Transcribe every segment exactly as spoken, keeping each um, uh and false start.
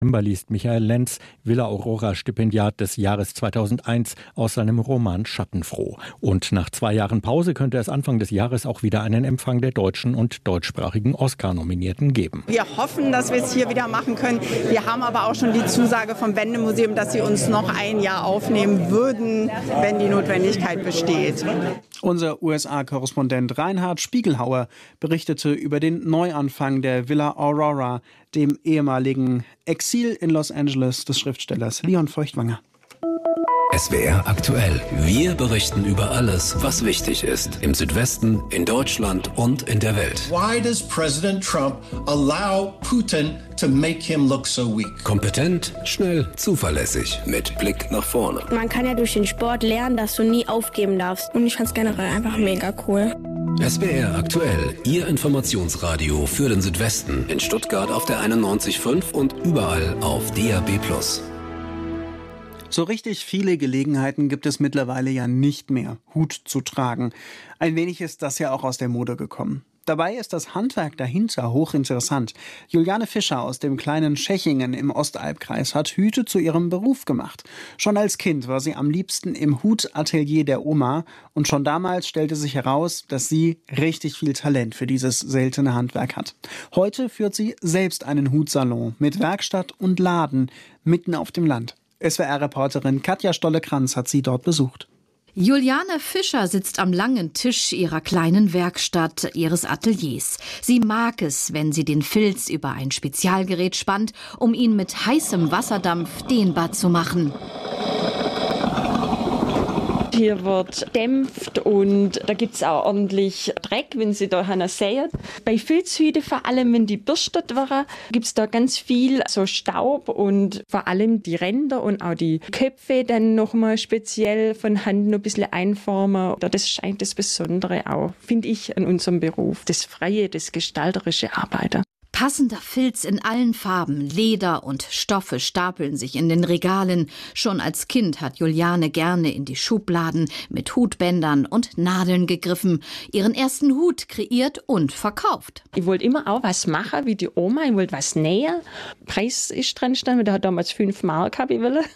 liest Michael Lenz, Villa Aurora Stipendiat des Jahres zweitausendeins aus seinem Roman Schattenfroh. Und nach zwei Jahren Pause könnte es Anfang des Jahres auch wieder einen Empfang der deutschen und deutschsprachigen Oscar-Nominierten geben. Wir hoffen, dass wir es hier wieder machen können. Wir haben aber auch schon die Zusage vom Wende-Museum, dass sie uns noch ein Jahr aufnehmen würden, wenn die Notwendigkeit besteht. Unser U S A-Korrespondent Reinhard Spiegelhauer berichtete über den Neuanfang der Villa Aurora, dem ehemaligen Exil in Los Angeles des Schriftstellers Leon Feuchtwanger. S W R aktuell. Wir berichten über alles, was wichtig ist. Im Südwesten, in Deutschland und in der Welt. Why does President Trump allow Putin to make him look so weak? Kompetent, schnell, zuverlässig, mit Blick nach vorne. Man kann ja durch den Sport lernen, dass du nie aufgeben darfst. Und ich fand es generell einfach mega cool. S W R aktuell, Ihr Informationsradio für den Südwesten. In Stuttgart auf der einundneunzig Komma fünf und überall auf D A B plus. So richtig viele Gelegenheiten gibt es mittlerweile ja nicht mehr, Hut zu tragen. Ein wenig ist das ja auch aus der Mode gekommen. Dabei ist das Handwerk dahinter hochinteressant. Juliane Fischer aus dem kleinen Schechingen im Ostalbkreis hat Hüte zu ihrem Beruf gemacht. Schon als Kind war sie am liebsten im Hutatelier der Oma und schon damals stellte sich heraus, dass sie richtig viel Talent für dieses seltene Handwerk hat. Heute führt sie selbst einen Hutsalon mit Werkstatt und Laden mitten auf dem Land. S W R-Reporterin Katja Stolle-Kranz hat sie dort besucht. Juliane Fischer sitzt am langen Tisch ihrer kleinen Werkstatt, ihres Ateliers. Sie mag es, wenn sie den Filz über ein Spezialgerät spannt, um ihn mit heißem Wasserdampf dehnbar zu machen. Hier wird dämpft und da gibt es auch ordentlich Dreck, wenn sie da Hanna sehen. Bei Filzhüten, vor allem wenn die bürstet werden, gibt es da ganz viel so Staub und vor allem die Ränder und auch die Köpfe dann nochmal speziell von Hand noch ein bisschen einformen. Das ist eigentlich das Besondere auch, finde ich, an unserem Beruf. Das freie, das gestalterische Arbeiten. Passender Filz in allen Farben, Leder und Stoffe stapeln sich in den Regalen. Schon als Kind hat Juliane gerne in die Schubladen mit Hutbändern und Nadeln gegriffen, ihren ersten Hut kreiert und verkauft. Ich wollte immer auch was machen wie die Oma, ich wollte was näher. Preis ist dran gestanden, der hat damals fünf Mark, habe ich wollen.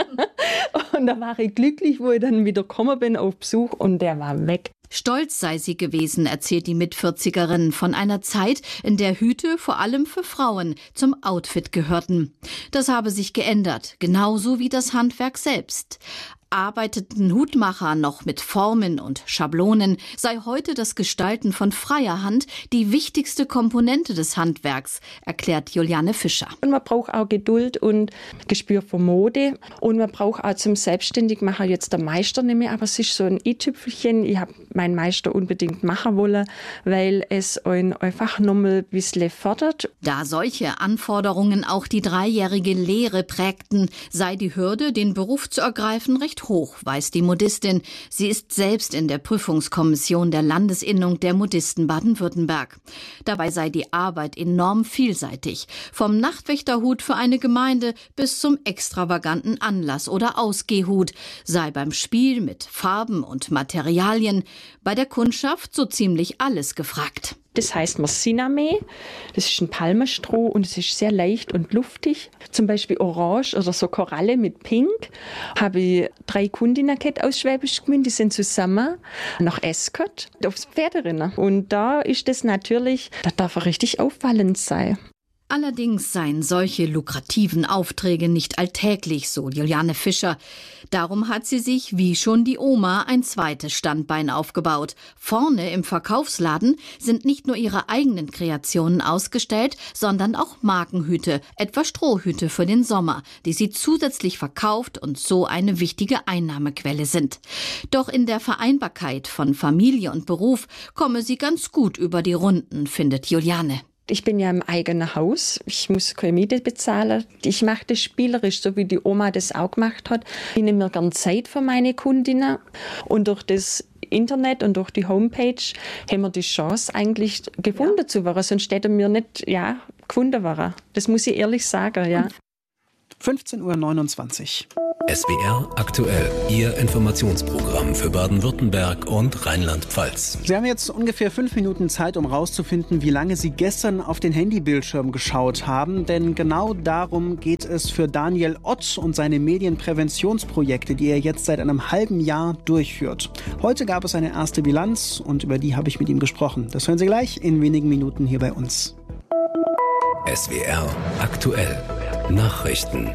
Und da war ich glücklich, wo ich dann wieder gekommen bin auf Besuch und der war weg. Stolz sei sie gewesen, erzählt die Mitvierzigerin von einer Zeit, in der Hüte vor allem für Frauen zum Outfit gehörten. Das habe sich geändert, genauso wie das Handwerk selbst. Arbeiteten Hutmacher noch mit Formen und Schablonen, sei heute das Gestalten von freier Hand die wichtigste Komponente des Handwerks, erklärt Juliane Fischer. Und man braucht auch Geduld und Gespür für Mode und man braucht auch zum Selbstständigmachen jetzt der Meister nicht mehr, aber es ist so ein i-Tüpfelchen. Ich habe meinen Meister unbedingt machen wollen, weil es einen einfach nochmal ein bisschen fördert. Da solche Anforderungen auch die dreijährige Lehre prägten, sei die Hürde, den Beruf zu ergreifen, recht hoch, weiß die Modistin. Sie ist selbst in der Prüfungskommission der Landesinnung der Modisten Baden-Württemberg. Dabei sei die Arbeit enorm vielseitig. Vom Nachtwächterhut für eine Gemeinde bis zum extravaganten Anlass- oder Ausgehhut. Sei beim Spiel mit Farben und Materialien, bei der Kundschaft so ziemlich alles gefragt. Das heißt Mersiname, das ist ein Palmenstroh und es ist sehr leicht und luftig. Zum Beispiel Orange oder so Koralle mit Pink. Habe ich drei Kundinnen gehabt aus Schwäbisch Gmünd, die sind zusammen nach Escott aufs Pferderinnen. Und da ist das natürlich, da darf er richtig auffallend sein. Allerdings seien solche lukrativen Aufträge nicht alltäglich, so Juliane Fischer. Darum hat sie sich, wie schon die Oma, ein zweites Standbein aufgebaut. Vorne im Verkaufsladen sind nicht nur ihre eigenen Kreationen ausgestellt, sondern auch Markenhüte, etwa Strohhüte für den Sommer, die sie zusätzlich verkauft und so eine wichtige Einnahmequelle sind. Doch in der Vereinbarkeit von Familie und Beruf komme sie ganz gut über die Runden, findet Juliane. Ich bin ja im eigenen Haus, ich muss keine Miete bezahlen. Ich mache das spielerisch, so wie die Oma das auch gemacht hat. Ich nehme mir gerne Zeit für meine Kundinnen und durch das Internet und durch die Homepage haben wir die Chance eigentlich gefunden ja. zu werden, sonst hätten wir nicht ja, gefunden werden. Das muss ich ehrlich sagen, ja. fünfzehn Uhr neunundzwanzig. S W R aktuell, Ihr Informationsprogramm für Baden-Württemberg und Rheinland-Pfalz. Sie haben jetzt ungefähr fünf Minuten Zeit, um rauszufinden, wie lange Sie gestern auf den Handybildschirm geschaut haben. Denn genau darum geht es für Daniel Ott und seine Medienpräventionsprojekte, die er jetzt seit einem halben Jahr durchführt. Heute gab es eine erste Bilanz und über die habe ich mit ihm gesprochen. Das hören Sie gleich in wenigen Minuten hier bei uns. S W R aktuell, Nachrichten.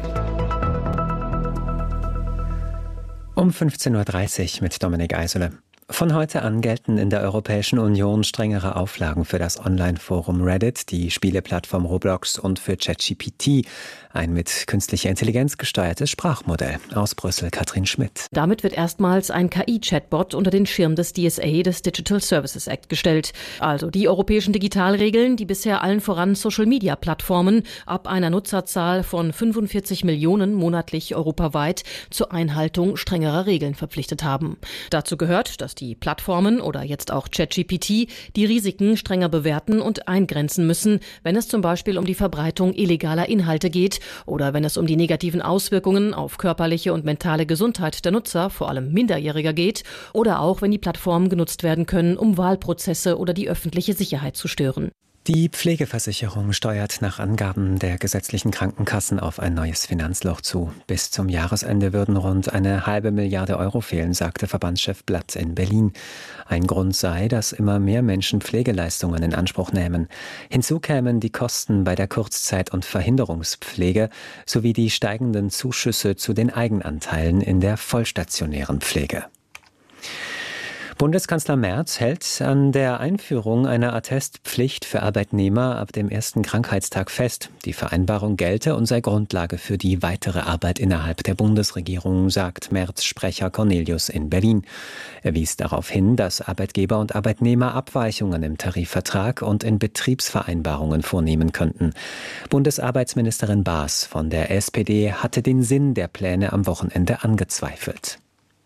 Um fünfzehn Uhr dreißig mit Dominik Eisele. Von heute an gelten in der Europäischen Union strengere Auflagen für das Online-Forum Reddit, die Spieleplattform Roblox und für ChatGPT, ein mit künstlicher Intelligenz gesteuertes Sprachmodell. Aus Brüssel Katrin Schmidt. Damit wird erstmals ein K I-Chatbot unter den Schirm des D S A, des Digital Services Act, gestellt. Also die europäischen Digitalregeln, die bisher allen voran Social-Media-Plattformen ab einer Nutzerzahl von fünfundvierzig Millionen monatlich europaweit zur Einhaltung strengerer Regeln verpflichtet haben. Dazu gehört, dass die Plattformen oder jetzt auch ChatGPT die Risiken strenger bewerten und eingrenzen müssen, wenn es zum Beispiel um die Verbreitung illegaler Inhalte geht oder wenn es um die negativen Auswirkungen auf körperliche und mentale Gesundheit der Nutzer, vor allem Minderjähriger, geht oder auch wenn die Plattformen genutzt werden können, um Wahlprozesse oder die öffentliche Sicherheit zu stören. Die Pflegeversicherung steuert nach Angaben der gesetzlichen Krankenkassen auf ein neues Finanzloch zu. Bis zum Jahresende würden rund eine halbe Milliarde Euro fehlen, sagte Verbandschef Blatt in Berlin. Ein Grund sei, dass immer mehr Menschen Pflegeleistungen in Anspruch nehmen. Hinzu kämen die Kosten bei der Kurzzeit- und Verhinderungspflege sowie die steigenden Zuschüsse zu den Eigenanteilen in der vollstationären Pflege. Bundeskanzler Merz hält an der Einführung einer Attestpflicht für Arbeitnehmer ab dem ersten Krankheitstag fest. Die Vereinbarung gelte und sei Grundlage für die weitere Arbeit innerhalb der Bundesregierung, sagt Merz-Sprecher Cornelius in Berlin. Er wies darauf hin, dass Arbeitgeber und Arbeitnehmer Abweichungen im Tarifvertrag und in Betriebsvereinbarungen vornehmen könnten. Bundesarbeitsministerin Baas von der S P D hatte den Sinn der Pläne am Wochenende angezweifelt.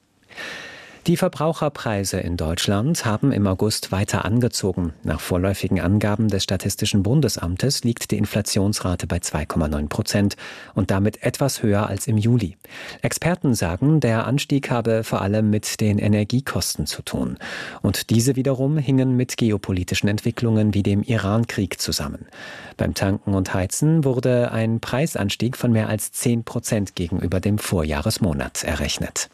Die Verbraucherpreise in Deutschland haben im August weiter angezogen. Nach vorläufigen Angaben des Statistischen Bundesamtes liegt die Inflationsrate bei zwei Komma neun Prozent und damit etwas höher als im Juli. Experten sagen, der Anstieg habe vor allem mit den Energiekosten zu tun. Und diese wiederum hingen mit geopolitischen Entwicklungen wie dem Iran-Krieg zusammen. Beim Tanken und Heizen wurde ein Preisanstieg von mehr als zehn Prozent gegenüber dem Vorjahresmonat errechnet.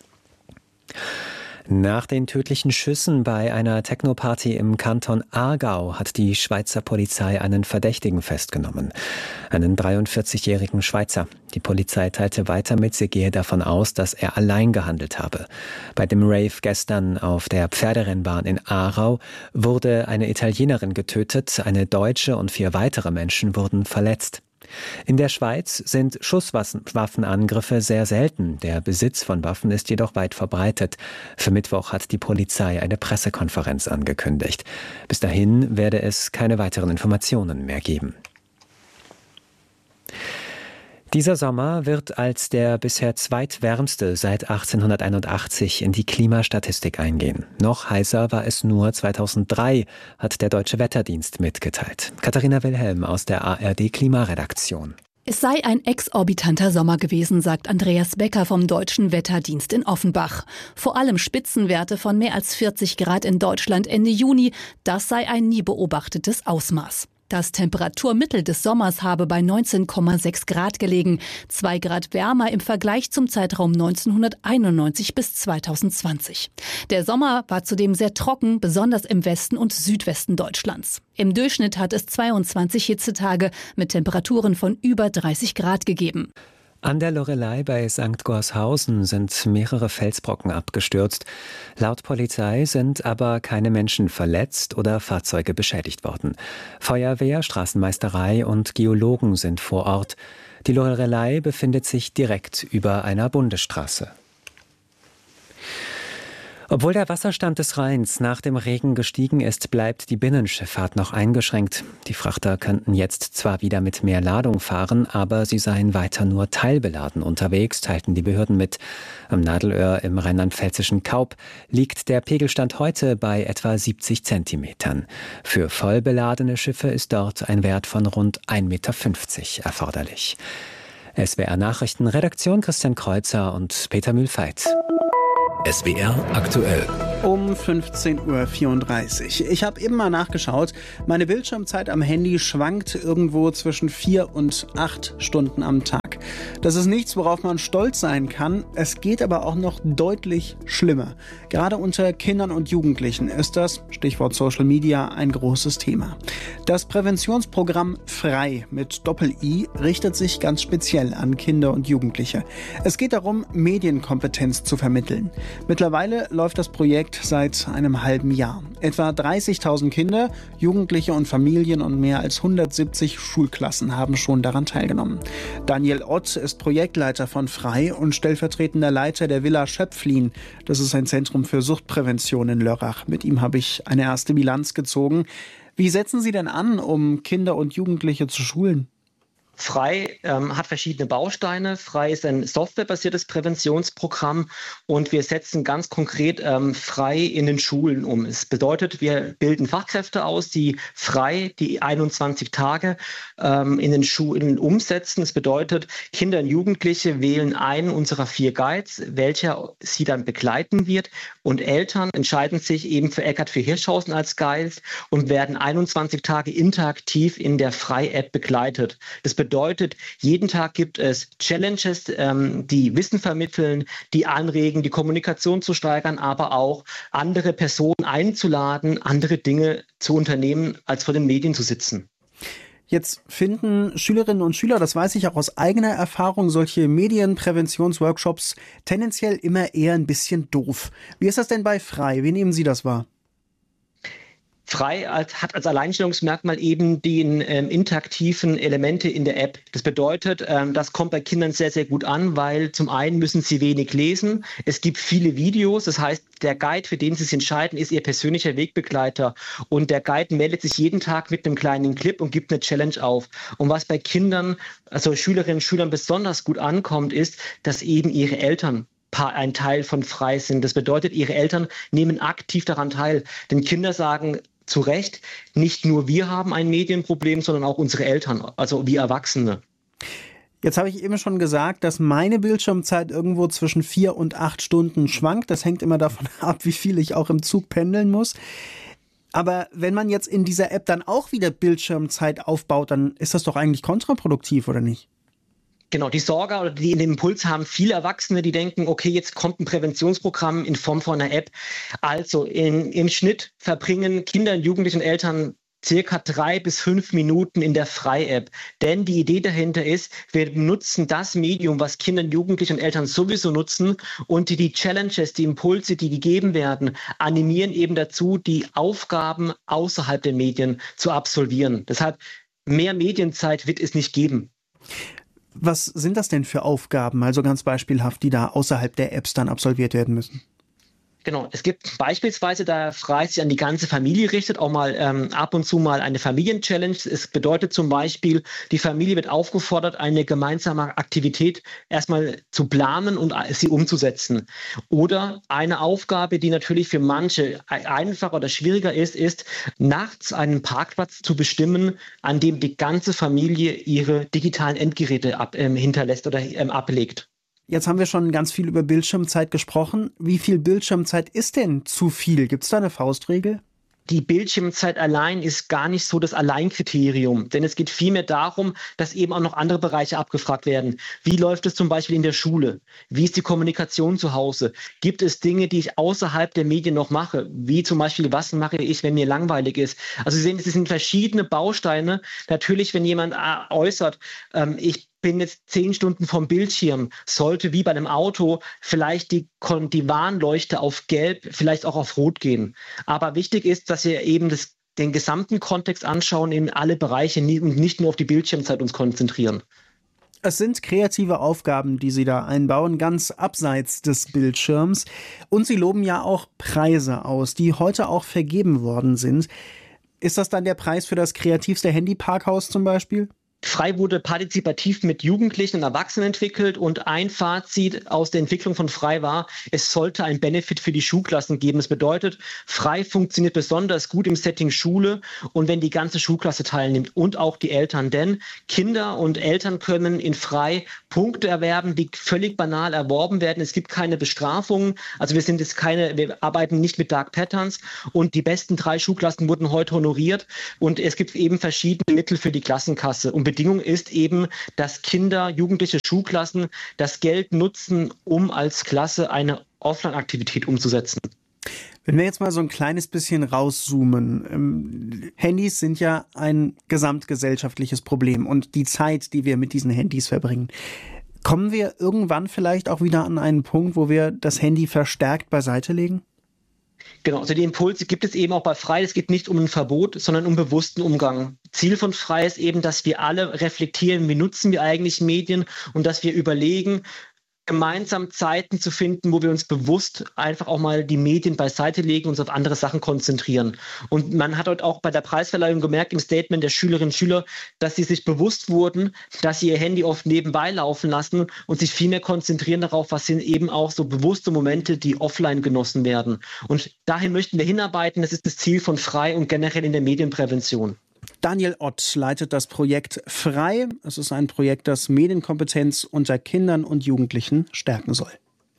Nach den tödlichen Schüssen bei einer Techno-Party im Kanton Aargau hat die Schweizer Polizei einen Verdächtigen festgenommen, einen dreiundvierzigjährigen Schweizer. Die Polizei teilte weiter mit, sie gehe davon aus, dass er allein gehandelt habe. Bei dem Rave gestern auf der Pferderennbahn in Aarau wurde eine Italienerin getötet, eine Deutsche und vier weitere Menschen wurden verletzt. In der Schweiz sind Schusswaffenangriffe sehr selten. Der Besitz von Waffen ist jedoch weit verbreitet. Für Mittwoch hat die Polizei eine Pressekonferenz angekündigt. Bis dahin werde es keine weiteren Informationen mehr geben. Dieser Sommer wird als der bisher zweitwärmste seit achtzehnhunderteinundachtzig in die Klimastatistik eingehen. Noch heißer war es nur zweitausenddrei, hat der Deutsche Wetterdienst mitgeteilt. Katharina Wilhelm aus der A R D-Klimaredaktion. Es sei ein exorbitanter Sommer gewesen, sagt Andreas Becker vom Deutschen Wetterdienst in Offenbach. Vor allem Spitzenwerte von mehr als vierzig Grad in Deutschland Ende Juni, das sei ein nie beobachtetes Ausmaß. Das Temperaturmittel des Sommers habe bei neunzehn Komma sechs Grad gelegen, zwei Grad wärmer im Vergleich zum Zeitraum neunzehnhunderteinundneunzig bis zweitausendzwanzig. Der Sommer war zudem sehr trocken, besonders im Westen und Südwesten Deutschlands. Im Durchschnitt hat es zweiundzwanzig Hitzetage mit Temperaturen von über dreißig Grad gegeben. An der Loreley bei Sankt Gorshausen sind mehrere Felsbrocken abgestürzt. Laut Polizei sind aber keine Menschen verletzt oder Fahrzeuge beschädigt worden. Feuerwehr, Straßenmeisterei und Geologen sind vor Ort. Die Loreley befindet sich direkt über einer Bundesstraße. Obwohl der Wasserstand des Rheins nach dem Regen gestiegen ist, bleibt die Binnenschifffahrt noch eingeschränkt. Die Frachter könnten jetzt zwar wieder mit mehr Ladung fahren, aber sie seien weiter nur teilbeladen unterwegs, teilten die Behörden mit. Am Nadelöhr im rheinland-pfälzischen Kaup liegt der Pegelstand heute bei etwa siebzig Zentimetern. Für voll beladene Schiffe ist dort ein Wert von rund ein Meter fünfzig erforderlich. S W R Nachrichten, Redaktion Christian Kreuzer und Peter Mühlfeit. S W R aktuell. Um fünfzehn Uhr vierunddreißig. Ich habe eben mal nachgeschaut. Meine Bildschirmzeit am Handy schwankt irgendwo zwischen vier und acht Stunden am Tag. Das ist nichts, worauf man stolz sein kann. Es geht aber auch noch deutlich schlimmer. Gerade unter Kindern und Jugendlichen ist das, Stichwort Social Media, ein großes Thema. Das Präventionsprogramm Frei mit Doppel-I richtet sich ganz speziell an Kinder und Jugendliche. Es geht darum, Medienkompetenz zu vermitteln. Mittlerweile läuft das Projekt seit einem halben Jahr. Etwa dreißigtausend Kinder, Jugendliche und Familien und mehr als hundertsiebzig Schulklassen haben schon daran teilgenommen. Daniel Ott ist Projektleiter von Frei und stellvertretender Leiter der Villa Schöpflin. Das ist ein Zentrum für Suchtprävention in Lörrach. Mit ihm habe ich eine erste Bilanz gezogen. Wie setzen Sie denn an, um Kinder und Jugendliche zu schulen? Frei ähm, hat verschiedene Bausteine. Frei ist ein softwarebasiertes Präventionsprogramm und wir setzen ganz konkret ähm, Frei in den Schulen um. Es bedeutet, wir bilden Fachkräfte aus, die Frei die einundzwanzig Tage ähm, in den Schulen umsetzen. Es bedeutet, Kinder und Jugendliche wählen einen unserer vier Guides, welcher sie dann begleiten wird, und Eltern entscheiden sich eben für Eckart für Hirschhausen als Guide und werden einundzwanzig Tage interaktiv in der Frei-App begleitet. Das bedeutet, Bedeutet, jeden Tag gibt es Challenges, ähm, die Wissen vermitteln, die anregen, die Kommunikation zu steigern, aber auch andere Personen einzuladen, andere Dinge zu unternehmen, als vor den Medien zu sitzen. Jetzt finden Schülerinnen und Schüler, das weiß ich auch aus eigener Erfahrung, solche Medienpräventionsworkshops tendenziell immer eher ein bisschen doof. Wie ist das denn bei Frei? Wie nehmen Sie das wahr? Frei hat als Alleinstellungsmerkmal eben die ähm, interaktiven Elemente in der App. Das bedeutet, ähm, das kommt bei Kindern sehr, sehr gut an, weil zum einen müssen sie wenig lesen. Es gibt viele Videos. Das heißt, der Guide, für den sie sich entscheiden, ist ihr persönlicher Wegbegleiter. Und der Guide meldet sich jeden Tag mit einem kleinen Clip und gibt eine Challenge auf. Und was bei Kindern, also Schülerinnen und Schülern besonders gut ankommt, ist, dass eben ihre Eltern ein Teil von Frei sind. Das bedeutet, ihre Eltern nehmen aktiv daran teil. Denn Kinder sagen zu Recht, nicht nur wir haben ein Medienproblem, sondern auch unsere Eltern, also wir Erwachsene. Jetzt habe ich eben schon gesagt, dass meine Bildschirmzeit irgendwo zwischen vier und acht Stunden schwankt. Das hängt immer davon ab, wie viel ich auch im Zug pendeln muss. Aber wenn man jetzt in dieser App dann auch wieder Bildschirmzeit aufbaut, dann ist das doch eigentlich kontraproduktiv, oder nicht? Genau, die Sorge oder die den Impuls haben viele Erwachsene, die denken, okay, jetzt kommt ein Präventionsprogramm in Form von einer App. Also in, im Schnitt verbringen Kinder, Jugendliche und Eltern circa drei bis fünf Minuten in der Frei-App. Denn die Idee dahinter ist, wir nutzen das Medium, was Kinder, Jugendliche und Eltern sowieso nutzen, und die, die Challenges, die Impulse, die gegeben werden, animieren eben dazu, die Aufgaben außerhalb der Medien zu absolvieren. Deshalb mehr Medienzeit wird es nicht geben. Was sind das denn für Aufgaben, also ganz beispielhaft, die da außerhalb der Apps dann absolviert werden müssen? Genau, es gibt beispielsweise, da Frei sich an die ganze Familie richtet, auch mal ähm, ab und zu mal eine Familienchallenge. Es bedeutet zum Beispiel, die Familie wird aufgefordert, eine gemeinsame Aktivität erstmal zu planen und sie umzusetzen. Oder eine Aufgabe, die natürlich für manche einfacher oder schwieriger ist, ist, nachts einen Parkplatz zu bestimmen, an dem die ganze Familie ihre digitalen Endgeräte ab, ähm, hinterlässt oder ähm, ablegt. Jetzt haben wir schon ganz viel über Bildschirmzeit gesprochen. Wie viel Bildschirmzeit ist denn zu viel? Gibt es da eine Faustregel? Die Bildschirmzeit allein ist gar nicht so das Alleinkriterium, denn es geht vielmehr darum, dass eben auch noch andere Bereiche abgefragt werden. Wie läuft es zum Beispiel in der Schule? Wie ist die Kommunikation zu Hause? Gibt es Dinge, die ich außerhalb der Medien noch mache? Wie zum Beispiel, was mache ich, wenn mir langweilig ist? Also Sie sehen, es sind verschiedene Bausteine. Natürlich, wenn jemand äußert, ähm, ich bin jetzt zehn Stunden vom Bildschirm, sollte wie bei einem Auto vielleicht die, die Warnleuchte auf Gelb, vielleicht auch auf Rot gehen. Aber wichtig ist, dass wir eben das, den gesamten Kontext anschauen, in alle Bereiche und nicht nur auf die Bildschirmzeit uns konzentrieren. Es sind kreative Aufgaben, die Sie da einbauen, ganz abseits des Bildschirms. Und Sie loben ja auch Preise aus, die heute auch vergeben worden sind. Ist das dann der Preis für das kreativste Handyparkhaus zum Beispiel? Frei wurde partizipativ mit Jugendlichen und Erwachsenen entwickelt und ein Fazit aus der Entwicklung von Frei war, es sollte ein Benefit für die Schulklassen geben. Das bedeutet, Frei funktioniert besonders gut im Setting Schule und wenn die ganze Schulklasse teilnimmt und auch die Eltern. Denn Kinder und Eltern können in Frei Punkte erwerben, die völlig banal erworben werden. Es gibt keine Bestrafungen. Also wir sind jetzt keine, wir arbeiten nicht mit Dark Patterns und die besten drei Schulklassen wurden heute honoriert und es gibt eben verschiedene Mittel für die Klassenkasse. Und Bedingung ist eben, dass Kinder, jugendliche Schulklassen das Geld nutzen, um als Klasse eine Offline-Aktivität umzusetzen. Wenn wir jetzt mal so ein kleines bisschen rauszoomen, ähm, Handys sind ja ein gesamtgesellschaftliches Problem und die Zeit, die wir mit diesen Handys verbringen. Kommen wir irgendwann vielleicht auch wieder an einen Punkt, wo wir das Handy verstärkt beiseite legen? Genau, also die Impulse gibt es eben auch bei Frei. Es geht nicht um ein Verbot, sondern um bewussten Umgang. Ziel von Frei ist eben, dass wir alle reflektieren, wie nutzen wir eigentlich Medien und dass wir überlegen, gemeinsam Zeiten zu finden, wo wir uns bewusst einfach auch mal die Medien beiseite legen und uns auf andere Sachen konzentrieren. Und man hat heute auch bei der Preisverleihung gemerkt, im Statement der Schülerinnen und Schüler, dass sie sich bewusst wurden, dass sie ihr Handy oft nebenbei laufen lassen und sich viel mehr konzentrieren darauf, was sind eben auch so bewusste Momente, die offline genossen werden. Und dahin möchten wir hinarbeiten. Das ist das Ziel von Frei und generell in der Medienprävention. Daniel Ott leitet das Projekt Frei. Es ist ein Projekt, das Medienkompetenz unter Kindern und Jugendlichen stärken soll.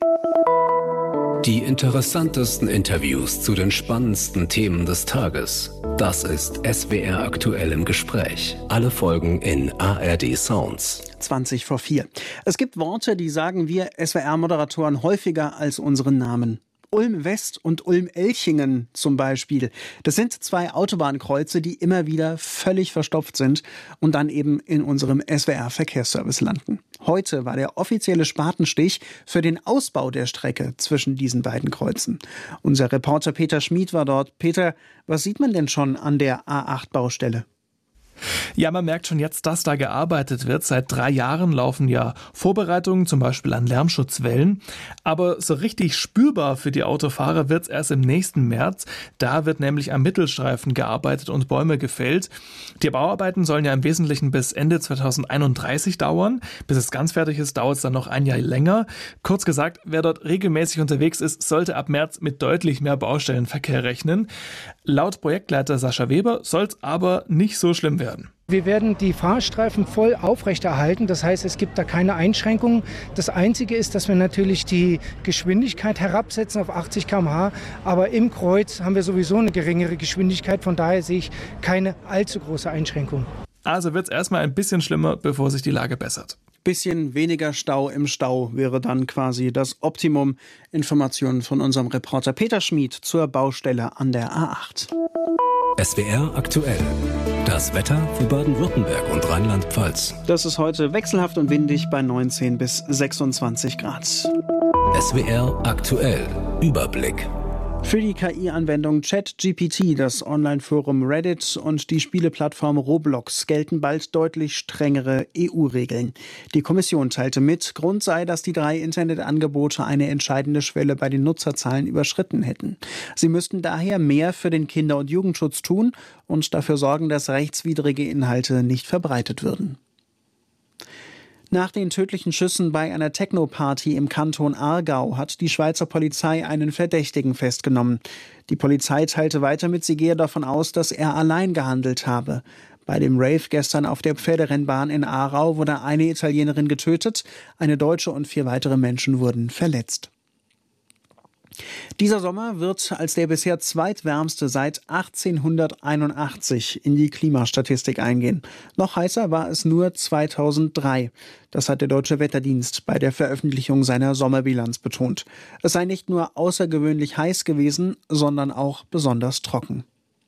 Die interessantesten Interviews zu den spannendsten Themen des Tages. Das ist S W R aktuell im Gespräch. Alle Folgen in A R D Sounds. zwanzig vor vier. Es gibt Worte, die sagen wir S W R-Moderatoren häufiger als unseren Namen. Ulm-West und Ulm-Elchingen zum Beispiel. Das sind zwei Autobahnkreuze, die immer wieder völlig verstopft sind und dann eben in unserem S W R-Verkehrsservice landen. Heute war der offizielle Spatenstich für den Ausbau der Strecke zwischen diesen beiden Kreuzen. Unser Reporter Peter Schmid war dort. Peter, was sieht man denn schon an der A acht Baustelle? Ja, man merkt schon jetzt, dass da gearbeitet wird. Seit drei Jahren laufen ja Vorbereitungen, zum Beispiel an Lärmschutzwellen. Aber so richtig spürbar für die Autofahrer wird es erst im nächsten März. Da wird nämlich am Mittelstreifen gearbeitet und Bäume gefällt. Die Bauarbeiten sollen ja im Wesentlichen bis Ende zweitausendeinunddreißig dauern. Bis es ganz fertig ist, dauert es dann noch ein Jahr länger. Kurz gesagt, wer dort regelmäßig unterwegs ist, sollte ab März mit deutlich mehr Baustellenverkehr rechnen. Laut Projektleiter Sascha Weber soll es aber nicht so schlimm werden. Wir werden die Fahrstreifen voll aufrechterhalten, das heißt, es gibt da keine Einschränkungen. Das Einzige ist, dass wir natürlich die Geschwindigkeit herabsetzen auf achtzig Kilometer pro Stunde, aber im Kreuz haben wir sowieso eine geringere Geschwindigkeit, von daher sehe ich keine allzu große Einschränkung. Also wird es erstmal ein bisschen schlimmer, bevor sich die Lage bessert. Bisschen weniger Stau im Stau wäre dann quasi das Optimum. Informationen von unserem Reporter Peter Schmid zur Baustelle an der A acht. S W R aktuell. Das Wetter für Baden-Württemberg und Rheinland-Pfalz. Das ist heute wechselhaft und windig bei neunzehn bis sechsundzwanzig Grad. S W R aktuell. Überblick. Für die K I-Anwendung ChatGPT, das Online-Forum Reddit und die Spieleplattform Roblox gelten bald deutlich strengere E U-Regeln. Die Kommission teilte mit, Grund sei, dass die drei Internetangebote eine entscheidende Schwelle bei den Nutzerzahlen überschritten hätten. Sie müssten daher mehr für den Kinder- und Jugendschutz tun und dafür sorgen, dass rechtswidrige Inhalte nicht verbreitet würden. Nach den tödlichen Schüssen bei einer Techno-Party im Kanton Aargau hat die Schweizer Polizei einen Verdächtigen festgenommen. Die Polizei teilte weiter mit, sie gehe davon aus, dass er allein gehandelt habe. Bei dem Rave gestern auf der Pferderennbahn in Aarau wurde eine Italienerin getötet, eine Deutsche und vier weitere Menschen wurden verletzt. Dieser Sommer wird als der bisher zweitwärmste seit achtzehnhunderteinundachtzig in die Klimastatistik eingehen. Noch heißer war es nur zweitausenddrei. Das hat der Deutsche Wetterdienst bei der Veröffentlichung seiner Sommerbilanz betont. Es sei nicht nur außergewöhnlich heiß gewesen, sondern auch besonders trocken.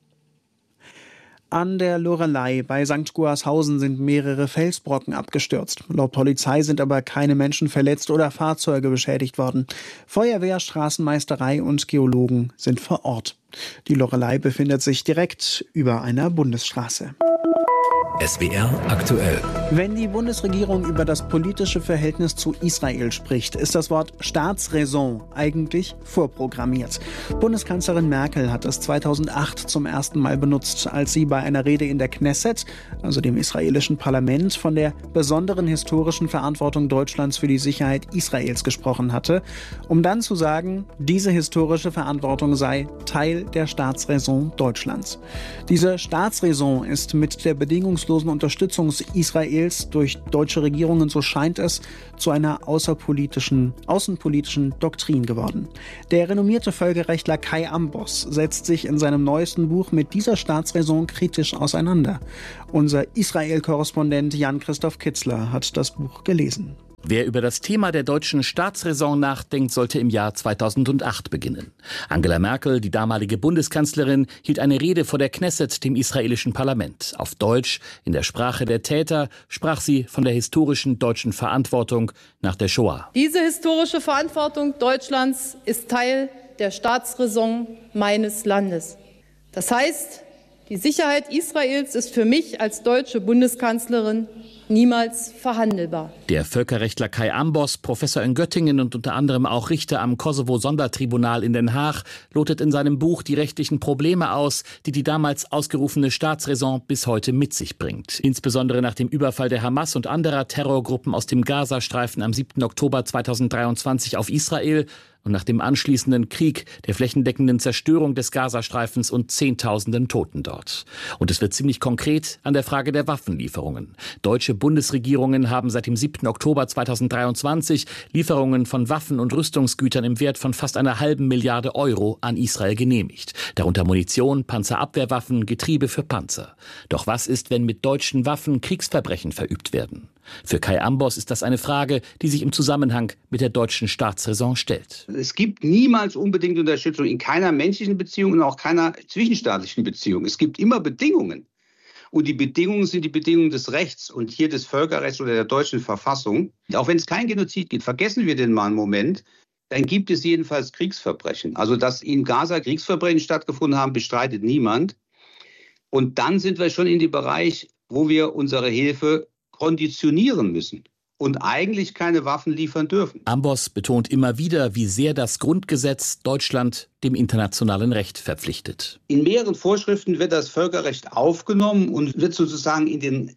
An der Loreley bei Sankt Guarshausen sind mehrere Felsbrocken abgestürzt. Laut Polizei sind aber keine Menschen verletzt oder Fahrzeuge beschädigt worden. Feuerwehr, Straßenmeisterei und Geologen sind vor Ort. Die Loreley befindet sich direkt über einer Bundesstraße. S W R aktuell. Wenn die Bundesregierung über das politische Verhältnis zu Israel spricht, ist das Wort Staatsräson eigentlich vorprogrammiert. Bundeskanzlerin Merkel hat es zweitausendacht zum ersten Mal benutzt, als sie bei einer Rede in der Knesset, also dem israelischen Parlament, von der besonderen historischen Verantwortung Deutschlands für die Sicherheit Israels gesprochen hatte, um dann zu sagen, diese historische Verantwortung sei Teil der Staatsräson Deutschlands. Diese Staatsräson ist mit der bedingungslosen Unterstützung Israels durch deutsche Regierungen, so scheint es, zu einer außerpolitischen, außenpolitischen Doktrin geworden. Der renommierte Völkerrechtler Kai Ambos setzt sich in seinem neuesten Buch mit dieser Staatsräson kritisch auseinander. Unser Israel-Korrespondent Jan-Christoph Kitzler hat das Buch gelesen. Wer über das Thema der deutschen Staatsräson nachdenkt, sollte im Jahr zweitausendacht beginnen. Angela Merkel, die damalige Bundeskanzlerin, hielt eine Rede vor der Knesset, dem israelischen Parlament. Auf Deutsch, in der Sprache der Täter, sprach sie von der historischen deutschen Verantwortung nach der Shoah. Diese historische Verantwortung Deutschlands ist Teil der Staatsräson meines Landes. Das heißt, die Sicherheit Israels ist für mich als deutsche Bundeskanzlerin niemals verhandelbar. Der Völkerrechtler Kai Ambos, Professor in Göttingen und unter anderem auch Richter am Kosovo-Sondertribunal in Den Haag, lotet in seinem Buch die rechtlichen Probleme aus, die die damals ausgerufene Staatsräson bis heute mit sich bringt. Insbesondere nach dem Überfall der Hamas und anderer Terrorgruppen aus dem Gazastreifen am siebten Oktober zweitausenddreiundzwanzig auf Israel und nach dem anschließenden Krieg, der flächendeckenden Zerstörung des Gazastreifens und Zehntausenden Toten dort. Und es wird ziemlich konkret an der Frage der Waffenlieferungen. Deutsche Bundesregierungen haben seit dem siebten Oktober zweitausenddreiundzwanzig Lieferungen von Waffen und Rüstungsgütern im Wert von fast einer halben Milliarde Euro an Israel genehmigt. Darunter Munition, Panzerabwehrwaffen, Getriebe für Panzer. Doch was ist, wenn mit deutschen Waffen Kriegsverbrechen verübt werden? Für Kai Ambos ist das eine Frage, die sich im Zusammenhang mit der deutschen Staatsräson stellt. Es gibt niemals unbedingte Unterstützung in keiner menschlichen Beziehung und auch keiner zwischenstaatlichen Beziehung. Es gibt immer Bedingungen. Und die Bedingungen sind die Bedingungen des Rechts und hier des Völkerrechts oder der deutschen Verfassung. Auch wenn es kein Genozid gibt, vergessen wir den mal einen Moment, dann gibt es jedenfalls Kriegsverbrechen. Also dass in Gaza Kriegsverbrechen stattgefunden haben, bestreitet niemand. Und dann sind wir schon in dem Bereich, wo wir unsere Hilfe konditionieren müssen und eigentlich keine Waffen liefern dürfen. Ambos betont immer wieder, wie sehr das Grundgesetz Deutschland dem internationalen Recht verpflichtet. In mehreren Vorschriften wird das Völkerrecht aufgenommen und wird sozusagen in den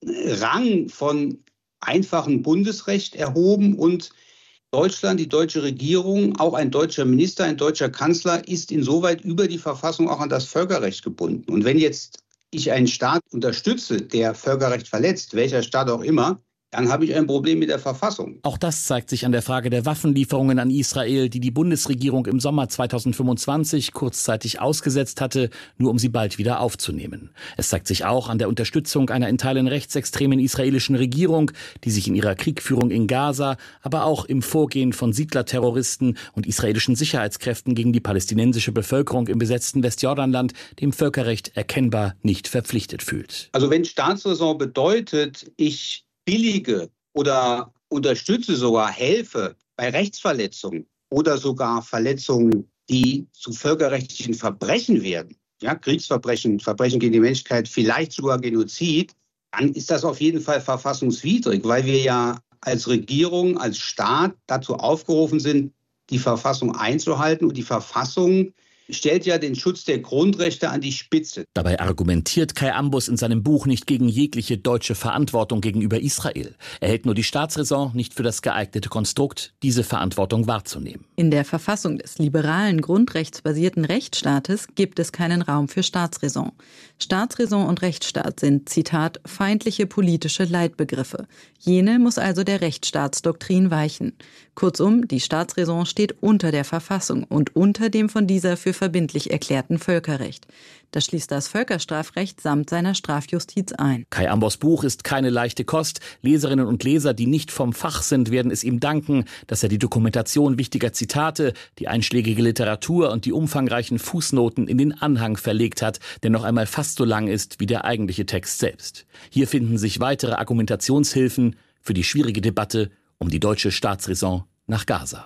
Rang von einfachem Bundesrecht erhoben und Deutschland, die deutsche Regierung, auch ein deutscher Minister, ein deutscher Kanzler ist insoweit über die Verfassung auch an das Völkerrecht gebunden. Und wenn jetzt ich einen Staat unterstütze, der Völkerrecht verletzt, welcher Staat auch immer, dann habe ich ein Problem mit der Verfassung. Auch das zeigt sich an der Frage der Waffenlieferungen an Israel, die die Bundesregierung im Sommer zweitausendfünfundzwanzig kurzzeitig ausgesetzt hatte, nur um sie bald wieder aufzunehmen. Es zeigt sich auch an der Unterstützung einer in Teilen rechtsextremen israelischen Regierung, die sich in ihrer Kriegführung in Gaza, aber auch im Vorgehen von Siedlerterroristen und israelischen Sicherheitskräften gegen die palästinensische Bevölkerung im besetzten Westjordanland dem Völkerrecht erkennbar nicht verpflichtet fühlt. Also wenn Staatsräson bedeutet, ich billige oder unterstütze sogar, helfe bei Rechtsverletzungen oder sogar Verletzungen, die zu völkerrechtlichen Verbrechen werden, ja, Kriegsverbrechen, Verbrechen gegen die Menschlichkeit, vielleicht sogar Genozid, dann ist das auf jeden Fall verfassungswidrig, weil wir ja als Regierung, als Staat dazu aufgerufen sind, die Verfassung einzuhalten und die Verfassung stellt ja den Schutz der Grundrechte an die Spitze. Dabei argumentiert Kai Ambos in seinem Buch nicht gegen jegliche deutsche Verantwortung gegenüber Israel. Er hält nur die Staatsräson nicht für das geeignete Konstrukt, diese Verantwortung wahrzunehmen. In der Verfassung des liberalen, grundrechtsbasierten Rechtsstaates gibt es keinen Raum für Staatsräson. Staatsräson und Rechtsstaat sind, Zitat, feindliche politische Leitbegriffe. Jene muss also der Rechtsstaatsdoktrin weichen. Kurzum, die Staatsräson steht unter der Verfassung und unter dem von dieser für verbindlich erklärten Völkerrecht. Das schließt das Völkerstrafrecht samt seiner Strafjustiz ein. Kai Ambos Buch ist keine leichte Kost. Leserinnen und Leser, die nicht vom Fach sind, werden es ihm danken, dass er die Dokumentation wichtiger Zitate, die einschlägige Literatur und die umfangreichen Fußnoten in den Anhang verlegt hat, der noch einmal fast so lang ist wie der eigentliche Text selbst. Hier finden sich weitere Argumentationshilfen für die schwierige Debatte um die deutsche Staatsräson nach Gaza.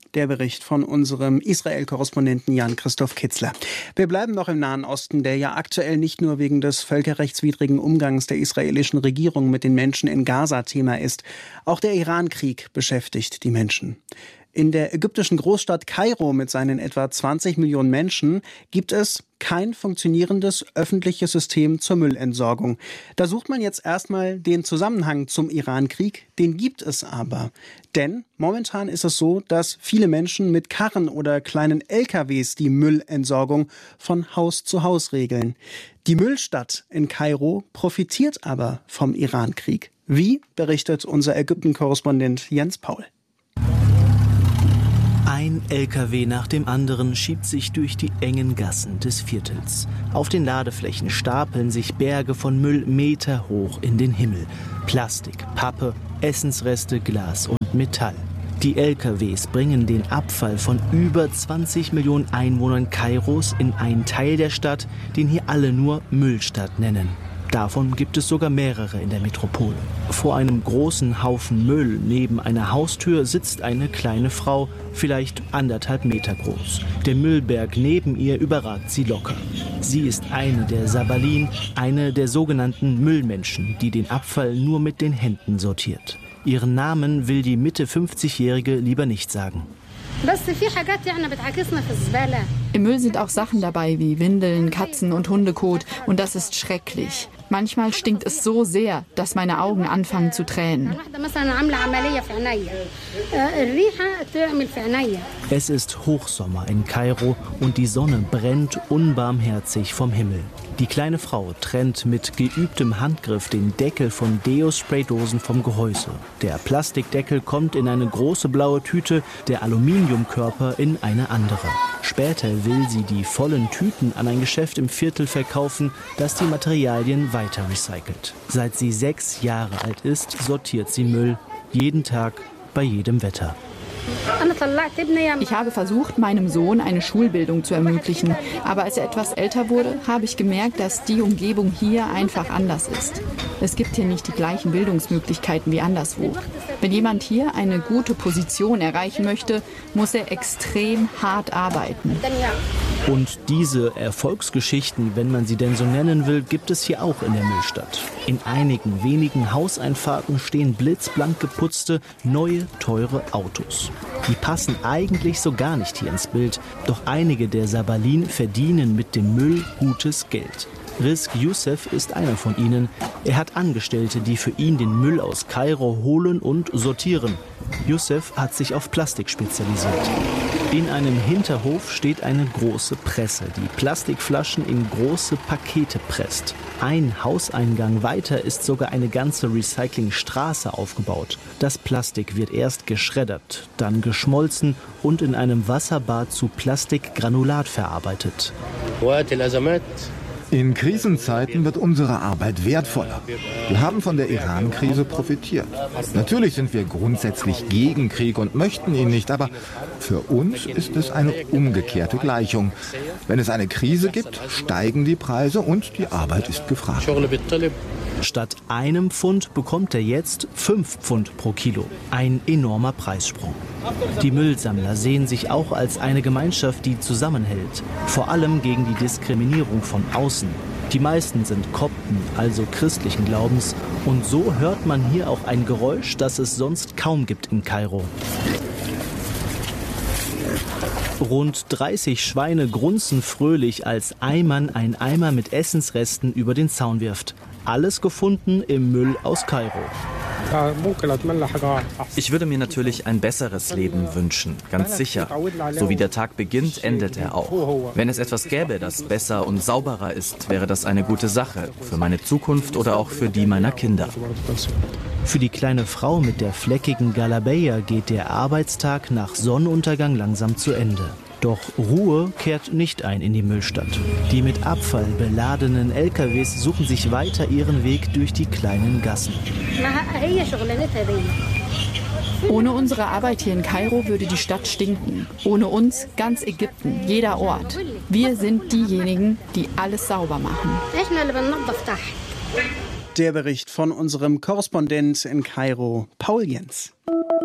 Der Bericht von unserem Israel-Korrespondenten Jan-Christoph Kitzler. Wir bleiben noch im Nahen Osten, der ja aktuell nicht nur wegen des völkerrechtswidrigen Umgangs der israelischen Regierung mit den Menschen in Gaza Thema ist. Auch der Iran-Krieg beschäftigt die Menschen. In der ägyptischen Großstadt Kairo mit seinen etwa zwanzig Millionen Menschen gibt es kein funktionierendes öffentliches System zur Müllentsorgung. Da sucht man jetzt erstmal den Zusammenhang zum Iran-Krieg, den gibt es aber. Denn momentan ist es so, dass viele Menschen mit Karren oder kleinen L K Ws die Müllentsorgung von Haus zu Haus regeln. Die Müllstadt in Kairo profitiert aber vom Iran-Krieg. Wie, berichtet unser Ägypten-Korrespondent Jens Paul. Ein L K W nach dem anderen schiebt sich durch die engen Gassen des Viertels. Auf den Ladeflächen stapeln sich Berge von Müll meterhoch in den Himmel. Plastik, Pappe, Essensreste, Glas und Metall. Die L K Ws bringen den Abfall von über zwanzig Millionen Einwohnern Kairos in einen Teil der Stadt, den hier alle nur Müllstadt nennen. Davon gibt es sogar mehrere in der Metropole. Vor einem großen Haufen Müll neben einer Haustür sitzt eine kleine Frau, vielleicht anderthalb Meter groß. Der Müllberg neben ihr überragt sie locker. Sie ist eine der Sabalin, eine der sogenannten Müllmenschen, die den Abfall nur mit den Händen sortiert. Ihren Namen will die Mitte fünfzigjährige lieber nicht sagen. Im Müll sind auch Sachen dabei wie Windeln, Katzen- und Hundekot und das ist schrecklich. Manchmal stinkt es so sehr, dass meine Augen anfangen zu tränen. Es ist Hochsommer in Kairo und die Sonne brennt unbarmherzig vom Himmel. Die kleine Frau trennt mit geübtem Handgriff den Deckel von Deo-Spraydosen vom Gehäuse. Der Plastikdeckel kommt in eine große blaue Tüte, der Aluminiumkörper in eine andere. Später will sie die vollen Tüten an ein Geschäft im Viertel verkaufen, das die Materialien weiter recycelt. Seit sie sechs Jahre alt ist, sortiert sie Müll. Jeden Tag, bei jedem Wetter. Ich habe versucht, meinem Sohn eine Schulbildung zu ermöglichen. Aber als er etwas älter wurde, habe ich gemerkt, dass die Umgebung hier einfach anders ist. Es gibt hier nicht die gleichen Bildungsmöglichkeiten wie anderswo. Wenn jemand hier eine gute Position erreichen möchte, muss er extrem hart arbeiten. Und diese Erfolgsgeschichten, wenn man sie denn so nennen will, gibt es hier auch in der Müllstadt. In einigen wenigen Hauseinfahrten stehen blitzblank geputzte, neue, teure Autos. Die passen eigentlich so gar nicht hier ins Bild. Doch einige der Sabalin verdienen mit dem Müll gutes Geld. Rizk Youssef ist einer von ihnen. Er hat Angestellte, die für ihn den Müll aus Kairo holen und sortieren. Youssef hat sich auf Plastik spezialisiert. In einem Hinterhof steht eine große Presse, die Plastikflaschen in große Pakete presst. Ein Hauseingang weiter ist sogar eine ganze Recyclingstraße aufgebaut. Das Plastik wird erst geschreddert, dann geschmolzen und in einem Wasserbad zu Plastikgranulat verarbeitet. In Krisenzeiten wird unsere Arbeit wertvoller. Wir haben von der Iran-Krise profitiert. Natürlich sind wir grundsätzlich gegen Krieg und möchten ihn nicht, aber für uns ist es eine umgekehrte Gleichung. Wenn es eine Krise gibt, steigen die Preise und die Arbeit ist gefragt. Statt einem Pfund bekommt er jetzt fünf Pfund pro Kilo. Ein enormer Preissprung. Die Müllsammler sehen sich auch als eine Gemeinschaft, die zusammenhält. Vor allem gegen die Diskriminierung von außen. Die meisten sind Kopten, also christlichen Glaubens. Und so hört man hier auch ein Geräusch, das es sonst kaum gibt in Kairo. Rund dreißig Schweine grunzen fröhlich, als Ayman ein Eimer mit Essensresten über den Zaun wirft. Alles gefunden im Müll aus Kairo. Ich würde mir natürlich ein besseres Leben wünschen, ganz sicher. So wie der Tag beginnt, endet er auch. Wenn es etwas gäbe, das besser und sauberer ist, wäre das eine gute Sache. Für meine Zukunft oder auch für die meiner Kinder. Für die kleine Frau mit der fleckigen Galabeya geht der Arbeitstag nach Sonnenuntergang langsam zu Ende. Doch Ruhe kehrt nicht ein in die Müllstadt. Die mit Abfall beladenen L K Ws suchen sich weiter ihren Weg durch die kleinen Gassen. Ohne unsere Arbeit hier in Kairo würde die Stadt stinken. Ohne uns ganz Ägypten, jeder Ort. Wir sind diejenigen, die alles sauber machen. Der Bericht von unserem Korrespondent in Kairo, Paul Jens.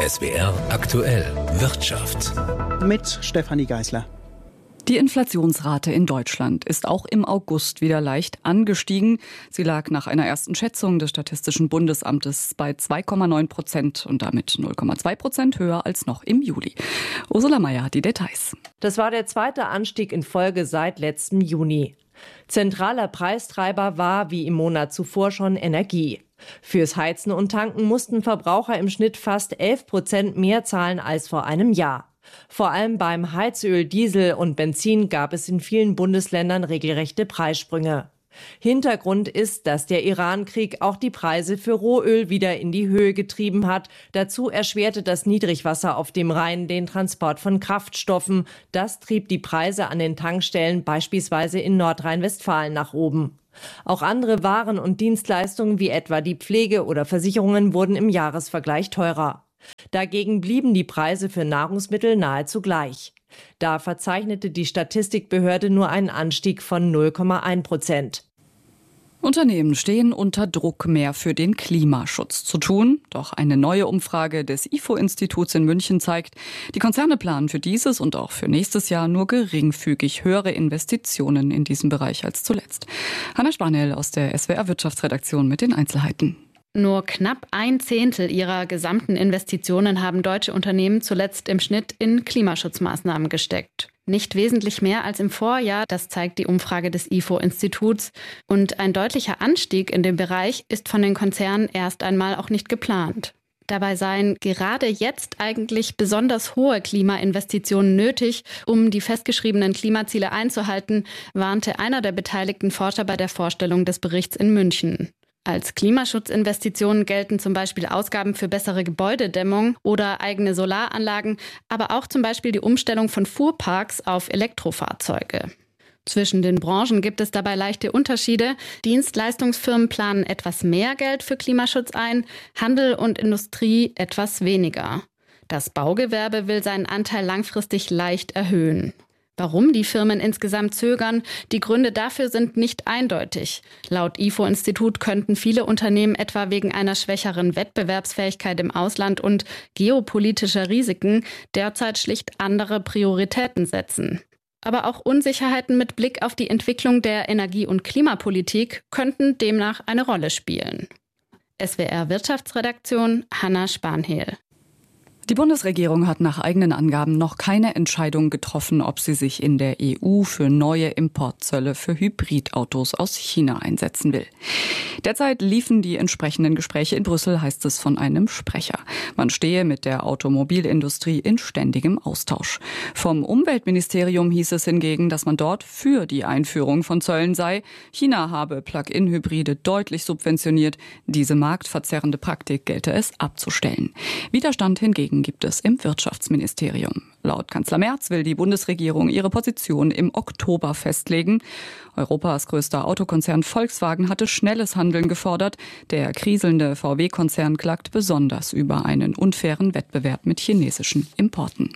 S W R aktuell Wirtschaft. Mit Stefanie Geisler. Die Inflationsrate in Deutschland ist auch im August wieder leicht angestiegen. Sie lag nach einer ersten Schätzung des Statistischen Bundesamtes bei zwei Komma neun Prozent und damit null Komma zwei Prozent höher als noch im Juli. Ursula Mayer hat die Details. Das war der zweite Anstieg in Folge seit letztem Juni. Zentraler Preistreiber war wie im Monat zuvor schon Energie. Fürs Heizen und Tanken mussten Verbraucher im Schnitt fast elf Prozent mehr zahlen als vor einem Jahr. Vor allem beim Heizöl, Diesel und Benzin gab es in vielen Bundesländern regelrechte Preissprünge. Hintergrund ist, dass der Iran-Krieg auch die Preise für Rohöl wieder in die Höhe getrieben hat. Dazu erschwerte das Niedrigwasser auf dem Rhein den Transport von Kraftstoffen. Das trieb die Preise an den Tankstellen beispielsweise in Nordrhein-Westfalen nach oben. Auch andere Waren und Dienstleistungen wie etwa die Pflege oder Versicherungen wurden im Jahresvergleich teurer. Dagegen blieben die Preise für Nahrungsmittel nahezu gleich. Da verzeichnete die Statistikbehörde nur einen Anstieg von null Komma eins Prozent. Unternehmen stehen unter Druck, mehr für den Klimaschutz zu tun. Doch eine neue Umfrage des I F O-Instituts in München zeigt, die Konzerne planen für dieses und auch für nächstes Jahr nur geringfügig höhere Investitionen in diesem Bereich als zuletzt. Hanna Spanel aus der S W R-Wirtschaftsredaktion mit den Einzelheiten. Nur knapp ein Zehntel ihrer gesamten Investitionen haben deutsche Unternehmen zuletzt im Schnitt in Klimaschutzmaßnahmen gesteckt. Nicht wesentlich mehr als im Vorjahr, das zeigt die Umfrage des I F O-Instituts. Und ein deutlicher Anstieg in dem Bereich ist von den Konzernen erst einmal auch nicht geplant. Dabei seien gerade jetzt eigentlich besonders hohe Klimainvestitionen nötig, um die festgeschriebenen Klimaziele einzuhalten, warnte einer der beteiligten Forscher bei der Vorstellung des Berichts in München. Als Klimaschutzinvestitionen gelten zum Beispiel Ausgaben für bessere Gebäudedämmung oder eigene Solaranlagen, aber auch zum Beispiel die Umstellung von Fuhrparks auf Elektrofahrzeuge. Zwischen den Branchen gibt es dabei leichte Unterschiede. Dienstleistungsfirmen planen etwas mehr Geld für Klimaschutz ein, Handel und Industrie etwas weniger. Das Baugewerbe will seinen Anteil langfristig leicht erhöhen. Warum die Firmen insgesamt zögern, die Gründe dafür sind nicht eindeutig. Laut I F O-Institut könnten viele Unternehmen etwa wegen einer schwächeren Wettbewerbsfähigkeit im Ausland und geopolitischer Risiken derzeit schlicht andere Prioritäten setzen. Aber auch Unsicherheiten mit Blick auf die Entwicklung der Energie- und Klimapolitik könnten demnach eine Rolle spielen. S W R-Wirtschaftsredaktion, Hanna Spanhehl. Die Bundesregierung hat nach eigenen Angaben noch keine Entscheidung getroffen, ob sie sich in der E U für neue Importzölle für Hybridautos aus China einsetzen will. Derzeit liefen die entsprechenden Gespräche in Brüssel, heißt es von einem Sprecher. Man stehe mit der Automobilindustrie in ständigem Austausch. Vom Umweltministerium hieß es hingegen, dass man dort für die Einführung von Zöllen sei. China habe Plug-in-Hybride deutlich subventioniert. Diese marktverzerrende Praktik gelte es abzustellen. Widerstand hingegen gibt es im Wirtschaftsministerium. Laut Kanzler Merz will die Bundesregierung ihre Position im Oktober festlegen. Europas größter Autokonzern Volkswagen hatte schnelles Handeln gefordert. Der kriselnde V W-Konzern klagt besonders über einen unfairen Wettbewerb mit chinesischen Importen.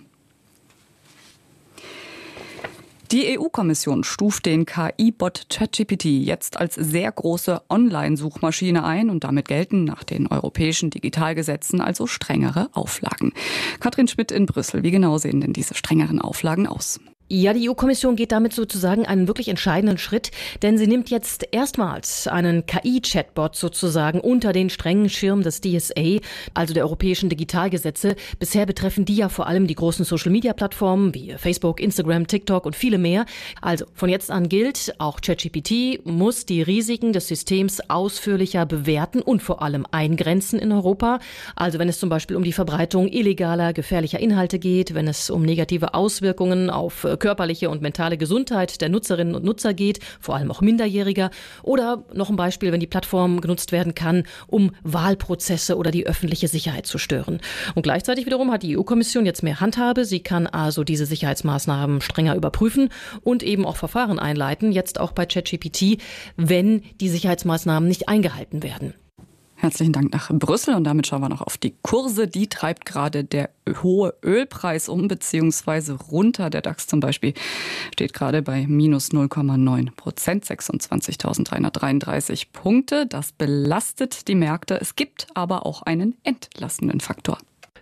Die E U-Kommission stuft den K I-Bot ChatGPT jetzt als sehr große Online-Suchmaschine ein und damit gelten nach den europäischen Digitalgesetzen also strengere Auflagen. Katrin Schmidt in Brüssel, wie genau sehen denn diese strengeren Auflagen aus? Ja, die E U-Kommission geht damit sozusagen einen wirklich entscheidenden Schritt, denn sie nimmt jetzt erstmals einen K I-Chatbot sozusagen unter den strengen Schirm des D S A, also der europäischen Digitalgesetze. Bisher betreffen die ja vor allem die großen Social-Media-Plattformen wie Facebook, Instagram, TikTok und viele mehr. Also von jetzt an gilt, auch ChatGPT muss die Risiken des Systems ausführlicher bewerten und vor allem eingrenzen in Europa. Also wenn es zum Beispiel um die Verbreitung illegaler, gefährlicher Inhalte geht, wenn es um negative Auswirkungen auf körperliche und mentale Gesundheit der Nutzerinnen und Nutzer geht, vor allem auch Minderjähriger. Oder noch ein Beispiel, wenn die Plattform genutzt werden kann, um Wahlprozesse oder die öffentliche Sicherheit zu stören. Und gleichzeitig wiederum hat die E U-Kommission jetzt mehr Handhabe. Sie kann also diese Sicherheitsmaßnahmen strenger überprüfen und eben auch Verfahren einleiten, jetzt auch bei ChatGPT, wenn die Sicherheitsmaßnahmen nicht eingehalten werden. Herzlichen Dank nach Brüssel und damit schauen wir noch auf die Kurse. Die treibt gerade der hohe Ölpreis um bzw. runter. Der DAX zum Beispiel steht gerade bei minus null Komma neun Prozent, sechsundzwanzigtausenddreihundertdreiunddreißig Punkte. Das belastet die Märkte. Es gibt aber auch einen entlastenden Faktor.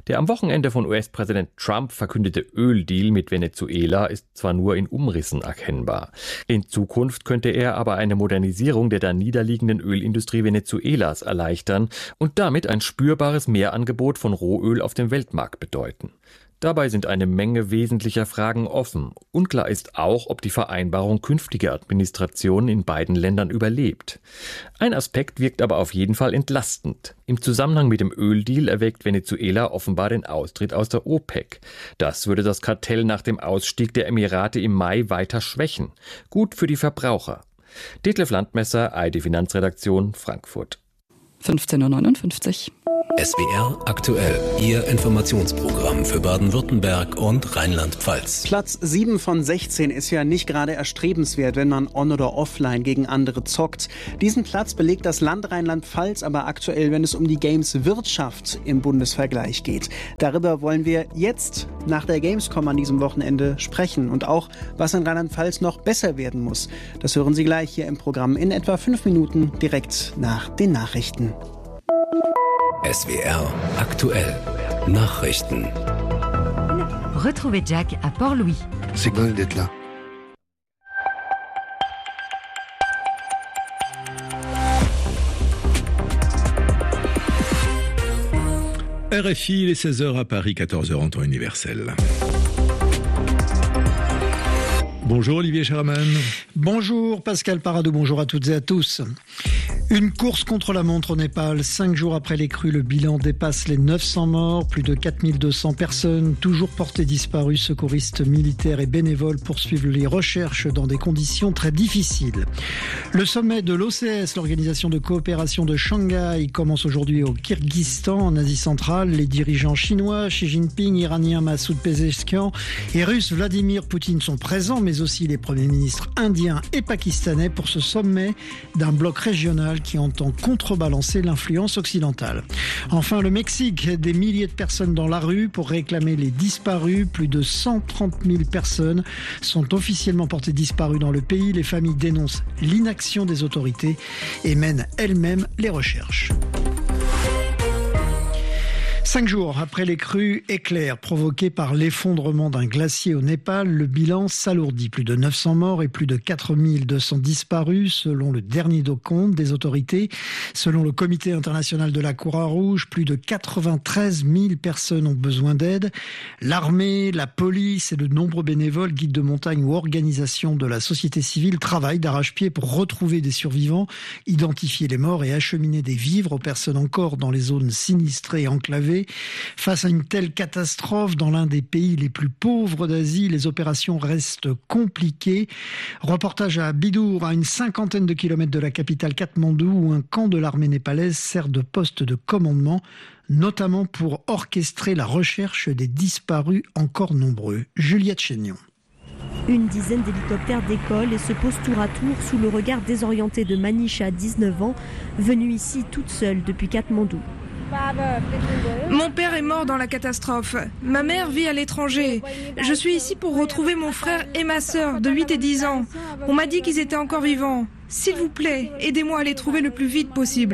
Der am Wochenende von U S-Präsident Trump verkündete Öldeal mit Venezuela ist zwar nur in Umrissen erkennbar. In Zukunft könnte er aber eine Modernisierung der da niederliegenden Ölindustrie Venezuelas erleichtern und damit ein spürbares Mehrangebot von Rohöl auf dem Weltmarkt bedeuten. Dabei sind eine Menge wesentlicher Fragen offen. Unklar ist auch, ob die Vereinbarung künftige Administrationen in beiden Ländern überlebt. Ein Aspekt wirkt aber auf jeden Fall entlastend. Im Zusammenhang mit dem Öldeal erwägt Venezuela offenbar den Austritt aus der OPEC. Das würde das Kartell nach dem Ausstieg der Emirate im Mai weiter schwächen. Gut für die Verbraucher. Detlef Landmesser, A R D Finanzredaktion, Frankfurt. fünfzehn Uhr neunundfünfzig. S W R aktuell, Ihr Informationsprogramm für Baden-Württemberg und Rheinland-Pfalz. Platz sieben von sechzehn ist ja nicht gerade erstrebenswert, wenn man on- oder offline gegen andere zockt. Diesen Platz belegt das Land Rheinland-Pfalz aber aktuell, wenn es um die Games-Wirtschaft im Bundesvergleich geht. Darüber wollen wir jetzt nach der Gamescom an diesem Wochenende sprechen und auch, was in Rheinland-Pfalz noch besser werden muss. Das hören Sie gleich hier im Programm in etwa fünf Minuten direkt nach den Nachrichten. S W R aktuell Nachrichten. Retrouvez Jack à Port-Louis. C'est bon d'être là. R F I, les seize heures à Paris, quatorze heures en temps universel. Bonjour Olivier Sherman. Bonjour Pascal Paradou, bonjour à toutes et à tous. Une course contre la montre au Népal. Cinq jours après les crues, le bilan dépasse les neuf cents morts. Plus de quatre mille deux cents personnes toujours portées disparues. Secouristes, militaires et bénévoles poursuivent les recherches dans des conditions très difficiles. Le sommet de l'O C S, l'Organisation de coopération de Shanghai, commence aujourd'hui au Kirghizistan, en Asie centrale. Les dirigeants chinois, Xi Jinping, iranien Massoud Pezeshkian et russe Vladimir Poutine sont présents, mais aussi les premiers ministres indiens et pakistanais pour ce sommet d'un bloc régional qui entend contrebalancer l'influence occidentale. Enfin, le Mexique, des milliers de personnes dans la rue pour réclamer les disparus. Plus de cent trente mille personnes sont officiellement portées disparues dans le pays. Les familles dénoncent l'inaction des autorités et mènent elles-mêmes les recherches. Cinq jours après les crues éclairs provoquées par l'effondrement d'un glacier au Népal, le bilan s'alourdit. Plus de neuf cents morts et plus de quatre mille deux cents disparus, selon le dernier décompte des autorités. Selon le Comité international de la Croix-Rouge, plus de quatre-vingt-treize mille personnes ont besoin d'aide. L'armée, la police et de nombreux bénévoles, guides de montagne ou organisations de la société civile travaillent d'arrache-pied pour retrouver des survivants, identifier les morts et acheminer des vivres aux personnes encore dans les zones sinistrées et enclavées. Face à une telle catastrophe dans l'un des pays les plus pauvres d'Asie, les opérations restent compliquées. Reportage à Bidour, à une cinquantaine de kilomètres de la capitale Katmandou, où un camp de l'armée népalaise sert de poste de commandement, notamment pour orchestrer la recherche des disparus encore nombreux. Juliette Chénion. Une dizaine d'hélicoptères décollent et se posent tour à tour sous le regard désorienté de Manisha, dix-neuf ans, venue ici toute seule depuis Katmandou. Mon père est mort dans la catastrophe. Ma mère vit à l'étranger. Je suis ici pour retrouver mon frère et ma sœur de huit et dix ans. On m'a dit qu'ils étaient encore vivants. S'il vous plaît, aidez-moi à les trouver le plus vite possible.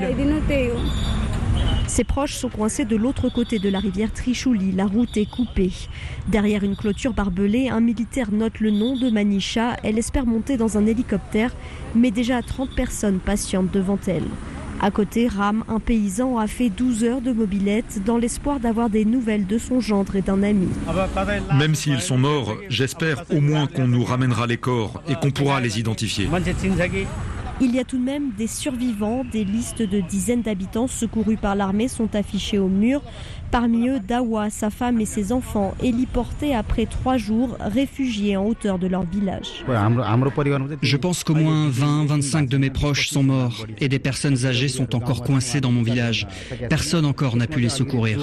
Ses proches sont coincés de l'autre côté de la rivière Trichouli. La route est coupée. Derrière une clôture barbelée, un militaire note le nom de Manisha. Elle espère monter dans un hélicoptère, mais déjà trente personnes patientent devant elle. À côté, Ram, un paysan, a fait douze heures de mobilette dans l'espoir d'avoir des nouvelles de son gendre et d'un ami. Même s'ils sont morts, j'espère au moins qu'on nous ramènera les corps et qu'on pourra les identifier. Il y a tout de même des survivants. Des listes de dizaines d'habitants secourus par l'armée sont affichées au mur. Parmi eux, Dawa, sa femme et ses enfants, héliportés après trois jours, réfugiés en hauteur de leur village. Je pense qu'au moins vingt à vingt-cinq de mes proches sont morts et des personnes âgées sont encore coincées dans mon village. Personne encore n'a pu les secourir.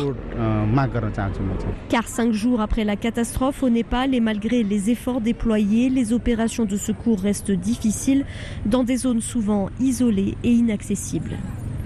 Car cinq jours après la catastrophe au Népal et malgré les efforts déployés, les opérations de secours restent difficiles dans des zones souvent isolées et inaccessibles.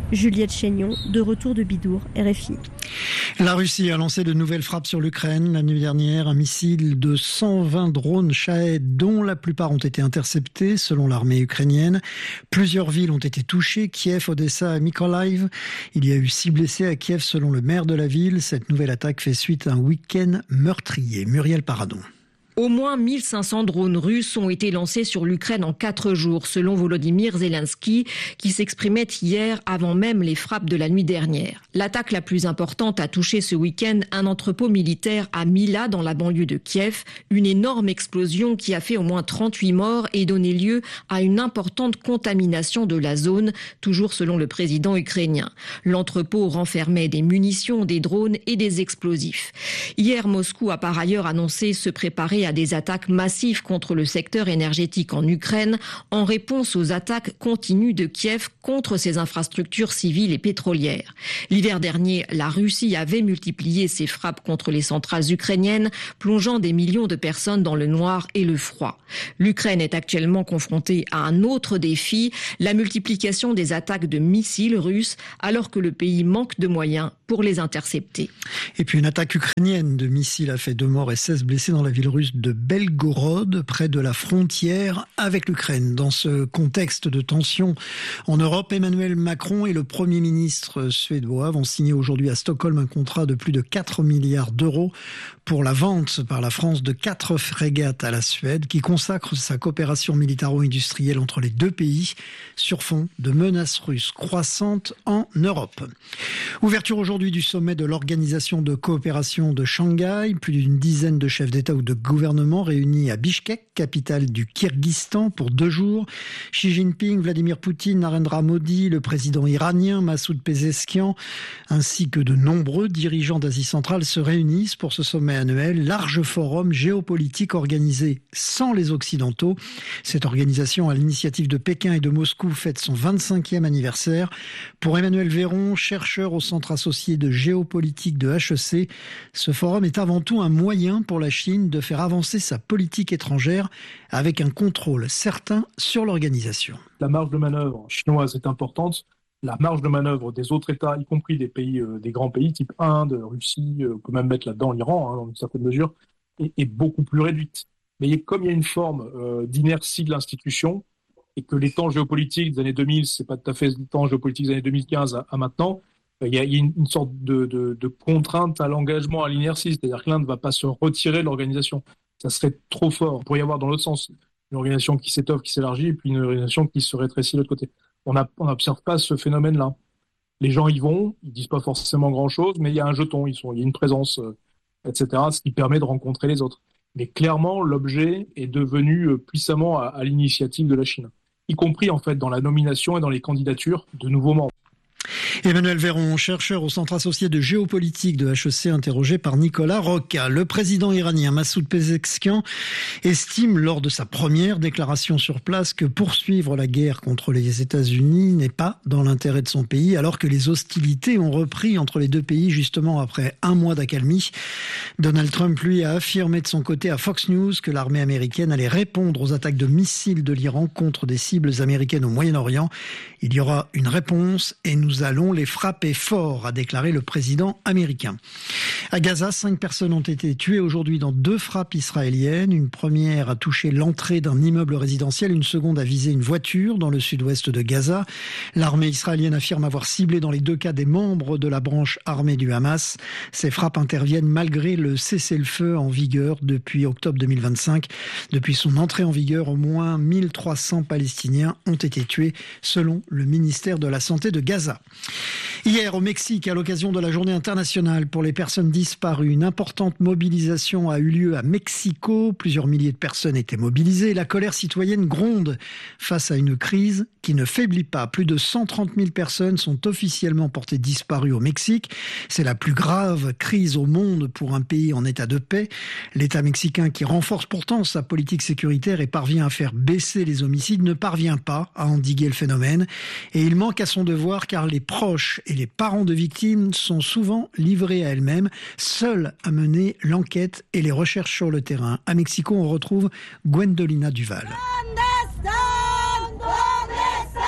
Juliette Chénion, de retour de Bidour, R F I. La Russie a lancé de nouvelles frappes sur l'Ukraine. La nuit dernière, un missile de cent vingt drones Shahed, dont la plupart ont été interceptés, selon l'armée ukrainienne. Plusieurs villes ont été touchées, Kiev, Odessa et Mykolaiv. Il y a eu six blessés à Kiev, selon le maire de la ville. Cette nouvelle attaque fait suite à un week-end meurtrier. Muriel Paradon. Au moins mille cinq cents drones russes ont été lancés sur l'Ukraine en quatre jours, selon Volodymyr Zelensky, qui s'exprimait hier avant même les frappes de la nuit dernière. L'attaque la plus importante a touché ce week-end un entrepôt militaire à Mila, dans la banlieue de Kiev. Une énorme explosion qui a fait au moins trente-huit morts et donné lieu à une importante contamination de la zone, toujours selon le président ukrainien. L'entrepôt renfermait des munitions, des drones et des explosifs. Hier, Moscou a par ailleurs annoncé se préparer à des attaques massives contre le secteur énergétique en Ukraine en réponse aux attaques continues de Kiev contre ses infrastructures civiles et pétrolières. L'hiver dernier, la Russie avait multiplié ses frappes contre les centrales ukrainiennes, plongeant des millions de personnes dans le noir et le froid. L'Ukraine est actuellement confrontée à un autre défi, la multiplication des attaques de missiles russes, alors que le pays manque de moyens pour les intercepter. Et puis une attaque ukrainienne de missiles a fait deux morts et seize blessés dans la ville russe de Belgorod, près de la frontière avec l'Ukraine. Dans ce contexte de tension en Europe, Emmanuel Macron et le Premier ministre suédois vont signer aujourd'hui à Stockholm un contrat de plus de quatre milliards d'euros pour la vente par la France de quatre frégates à la Suède, qui consacre sa coopération militaro-industrielle entre les deux pays sur fond de menaces russes croissantes en Europe. Ouverture aujourd'hui du sommet de l'Organisation de coopération de Shanghai. Plus d'une dizaine de chefs d'État ou de gouvernement réunis à Bishkek, capitale du Kirghizistan, pour deux jours. Xi Jinping, Vladimir Poutine, Narendra Modi, le président iranien Massoud Pezeshkian, ainsi que de nombreux dirigeants d'Asie centrale se réunissent pour ce sommet annuel, large forum géopolitique organisé sans les Occidentaux. Cette organisation, à l'initiative de Pékin et de Moscou, fête son vingt-cinquième anniversaire. Pour Emmanuel Véron, chercheur au Centre associé de géopolitique de H E C, ce forum est avant tout un moyen pour la Chine de faire avancer sa politique étrangère avec un contrôle certain sur l'organisation. La marge de manœuvre chinoise est importante. La marge de manœuvre des autres États, y compris des pays, euh, des grands pays type Inde, Russie, euh, on peut même mettre là-dedans l'Iran, hein, dans une certaine mesure, est, est beaucoup plus réduite. Mais comme il y a une forme euh, d'inertie de l'institution, et que les temps géopolitiques des années deux mille, c'est pas tout à fait les temps géopolitiques des années deux mille quinze à, à maintenant, il y a, il y a une, une sorte de, de, de contrainte à l'engagement, à l'inertie, c'est-à-dire que l'Inde ne va pas se retirer de l'organisation. Ça serait trop fort. Il pourrait y avoir dans l'autre sens une organisation qui s'étoffe, qui s'élargit, et puis une organisation qui se rétrécit de l'autre côté. On n'observe pas ce phénomène-là. Les gens y vont, ils disent pas forcément grand-chose, mais il y a un jeton, ils sont, il y a une présence, euh, et cetera, ce qui permet de rencontrer les autres. Mais clairement, l'objet est devenu euh, puissamment à, à l'initiative de la Chine, y compris en fait dans la nomination et dans les candidatures de nouveaux membres. Emmanuel Véron, chercheur au Centre associé de géopolitique de H E C, interrogé par Nicolas Rocca. Le président iranien Massoud Pezeshkian estime lors de sa première déclaration sur place que poursuivre la guerre contre les États-Unis n'est pas dans l'intérêt de son pays, alors que les hostilités ont repris entre les deux pays justement après un mois d'accalmie. Donald Trump, lui, a affirmé de son côté à Fox News que l'armée américaine allait répondre aux attaques de missiles de l'Iran contre des cibles américaines au Moyen-Orient. Il y aura une réponse et nous allons les frapper fort, a déclaré le président américain. À Gaza, cinq personnes ont été tuées aujourd'hui dans deux frappes israéliennes. Une première a touché l'entrée d'un immeuble résidentiel, une seconde a visé une voiture dans le sud-ouest de Gaza. L'armée israélienne affirme avoir ciblé dans les deux cas des membres de la branche armée du Hamas. Ces frappes interviennent malgré le cessez-le-feu en vigueur depuis octobre deux mille vingt-cinq. Depuis son entrée en vigueur, au moins mille trois cents Palestiniens ont été tués, selon le ministère de la Santé de Gaza. Hier, au Mexique, à l'occasion de la journée internationale pour les personnes disparues, une importante mobilisation a eu lieu à Mexico. Plusieurs milliers de personnes étaient mobilisées. La colère citoyenne gronde face à une crise qui ne faiblit pas. Plus de cent trente mille personnes sont officiellement portées disparues au Mexique. C'est la plus grave crise au monde pour un pays en état de paix. L'État mexicain, qui renforce pourtant sa politique sécuritaire et parvient à faire baisser les homicides, ne parvient pas à endiguer le phénomène. Et il manque à son devoir car les proches et les parents de victimes sont souvent livrés à elles-mêmes, seuls à mener l'enquête et les recherches sur le terrain. À Mexico, on retrouve Gwendolina Duval.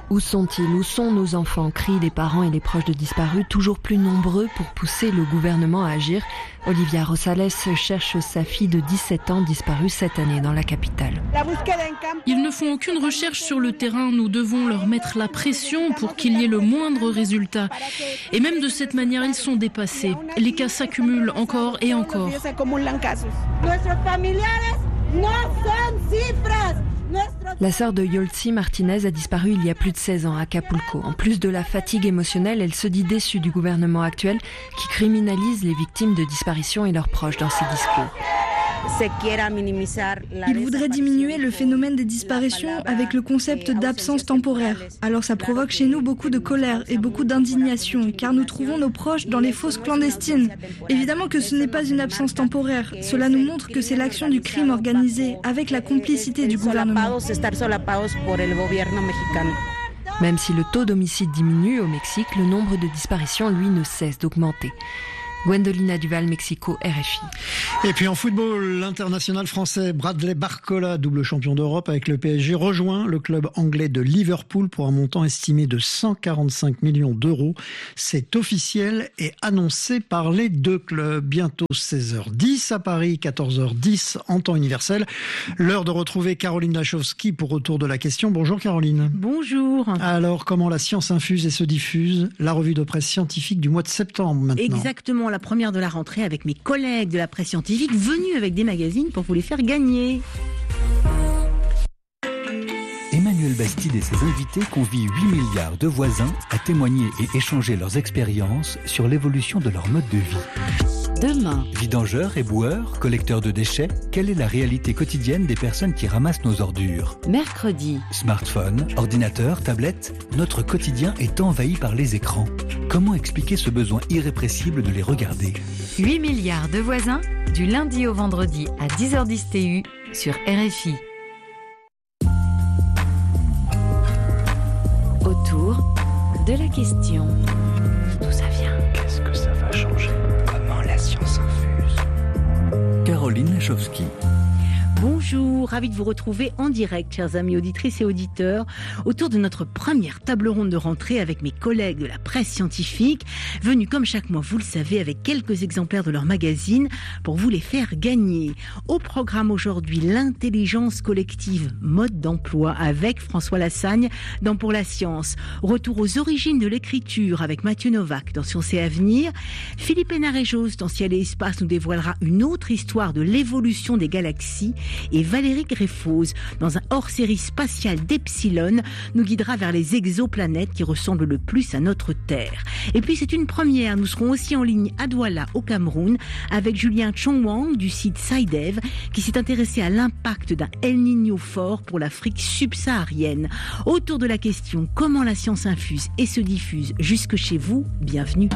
Où sont-ils? Où sont nos enfants? Crient les parents et les proches de disparus, toujours plus nombreux pour pousser le gouvernement à agir. Olivia Rosales cherche sa fille de dix-sept ans disparue cette année dans la capitale. Ils ne font aucune recherche sur le terrain. Nous devons leur mettre la pression pour qu'il y ait le moindre résultat. Et même de cette manière, ils sont dépassés. Les cas s'accumulent encore et encore. La sœur de Yoltzi Martinez a disparu il y a plus de seize ans à Acapulco. En plus de la fatigue émotionnelle, elle se dit déçue du gouvernement actuel qui criminalise les victimes de disparition et leurs proches dans ses discours. Il voudrait diminuer le phénomène des disparitions avec le concept d'absence temporaire. Alors ça provoque chez nous beaucoup de colère et beaucoup d'indignation, car nous trouvons nos proches dans les fosses clandestines. Évidemment que ce n'est pas une absence temporaire. Cela nous montre que c'est l'action du crime organisé, avec la complicité du gouvernement. Même si le taux d'homicide diminue au Mexique, le nombre de disparitions, lui, ne cesse d'augmenter. Gwendolina Duval, Mexico, R F I. Et puis en football, l'international français Bradley Barcola, double champion d'Europe avec le P S G, rejoint le club anglais de Liverpool pour un montant estimé de cent quarante-cinq millions d'euros. C'est officiel et annoncé par les deux clubs. Bientôt seize heures dix à Paris, quatorze heures dix en temps universel. L'heure de retrouver Caroline Dachowski pour Retour de la question. Bonjour Caroline. Bonjour. Alors, comment la science infuse et se diffuse? La revue de presse scientifique du mois de septembre maintenant. Exactement, la première de la rentrée avec mes collègues de la presse scientifique venus avec des magazines pour vous les faire gagner. Emmanuel Bastide et ses invités convient huit milliards de voisins à témoigner et échanger leurs expériences sur l'évolution de leur mode de vie. Demain, vidangeurs, éboueurs, collecteurs de déchets, quelle est la réalité quotidienne des personnes qui ramassent nos ordures? mercredi, Smartphone, ordinateur, tablette, notre quotidien est envahi par les écrans. Comment expliquer ce besoin irrépressible de les regarder? huit milliards de voisins, du lundi au vendredi à dix heures dix T U sur R F I. Autour de la question. D'où ça vient? Qu'est-ce que ça va changer? Comment la science infuse? Caroline Dachowski. Bonjour, ravi de vous retrouver en direct, chers amis auditrices et auditeurs, autour de notre première table ronde de rentrée avec mes collègues de la presse scientifique, venus comme chaque mois, vous le savez, avec quelques exemplaires de leur magazine pour vous les faire gagner. Au programme aujourd'hui, l'intelligence collective, mode d'emploi avec François Lassagne dans Pour la Science. Retour aux origines de l'écriture avec Mathieu Novak dans Science et Avenir. Philippe Hénarejos dans Ciel et Espace nous dévoilera une autre histoire de l'évolution des galaxies. Et Valérie Greffose, dans un hors-série spatial d'Epsilon, nous guidera vers les exoplanètes qui ressemblent le plus à notre Terre. Et puis c'est une première, nous serons aussi en ligne à Douala, au Cameroun, avec Julien Chongwang du site SciDev, qui s'est intéressé à l'impact d'un El Niño fort pour l'Afrique subsaharienne. Autour de la question, comment la science infuse et se diffuse jusque chez vous? Bienvenue.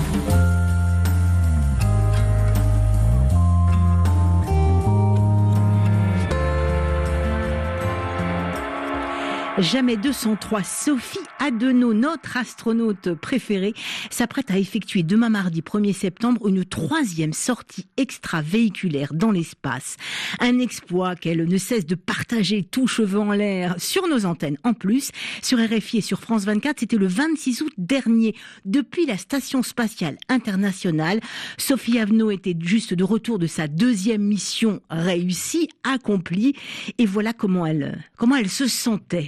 Jamais deux cent trois, Sophie Adenau, notre astronaute préférée, s'apprête à effectuer demain mardi premier septembre une troisième sortie extravéhiculaire dans l'espace. Un exploit qu'elle ne cesse de partager tout cheveux en l'air sur nos antennes. En plus, sur R F I et sur France vingt-quatre, c'était le vingt-six août dernier. Depuis la Station spatiale internationale, Sophie Adenau était juste de retour de sa deuxième mission réussie, accomplie. Et voilà comment elle, comment elle se sentait.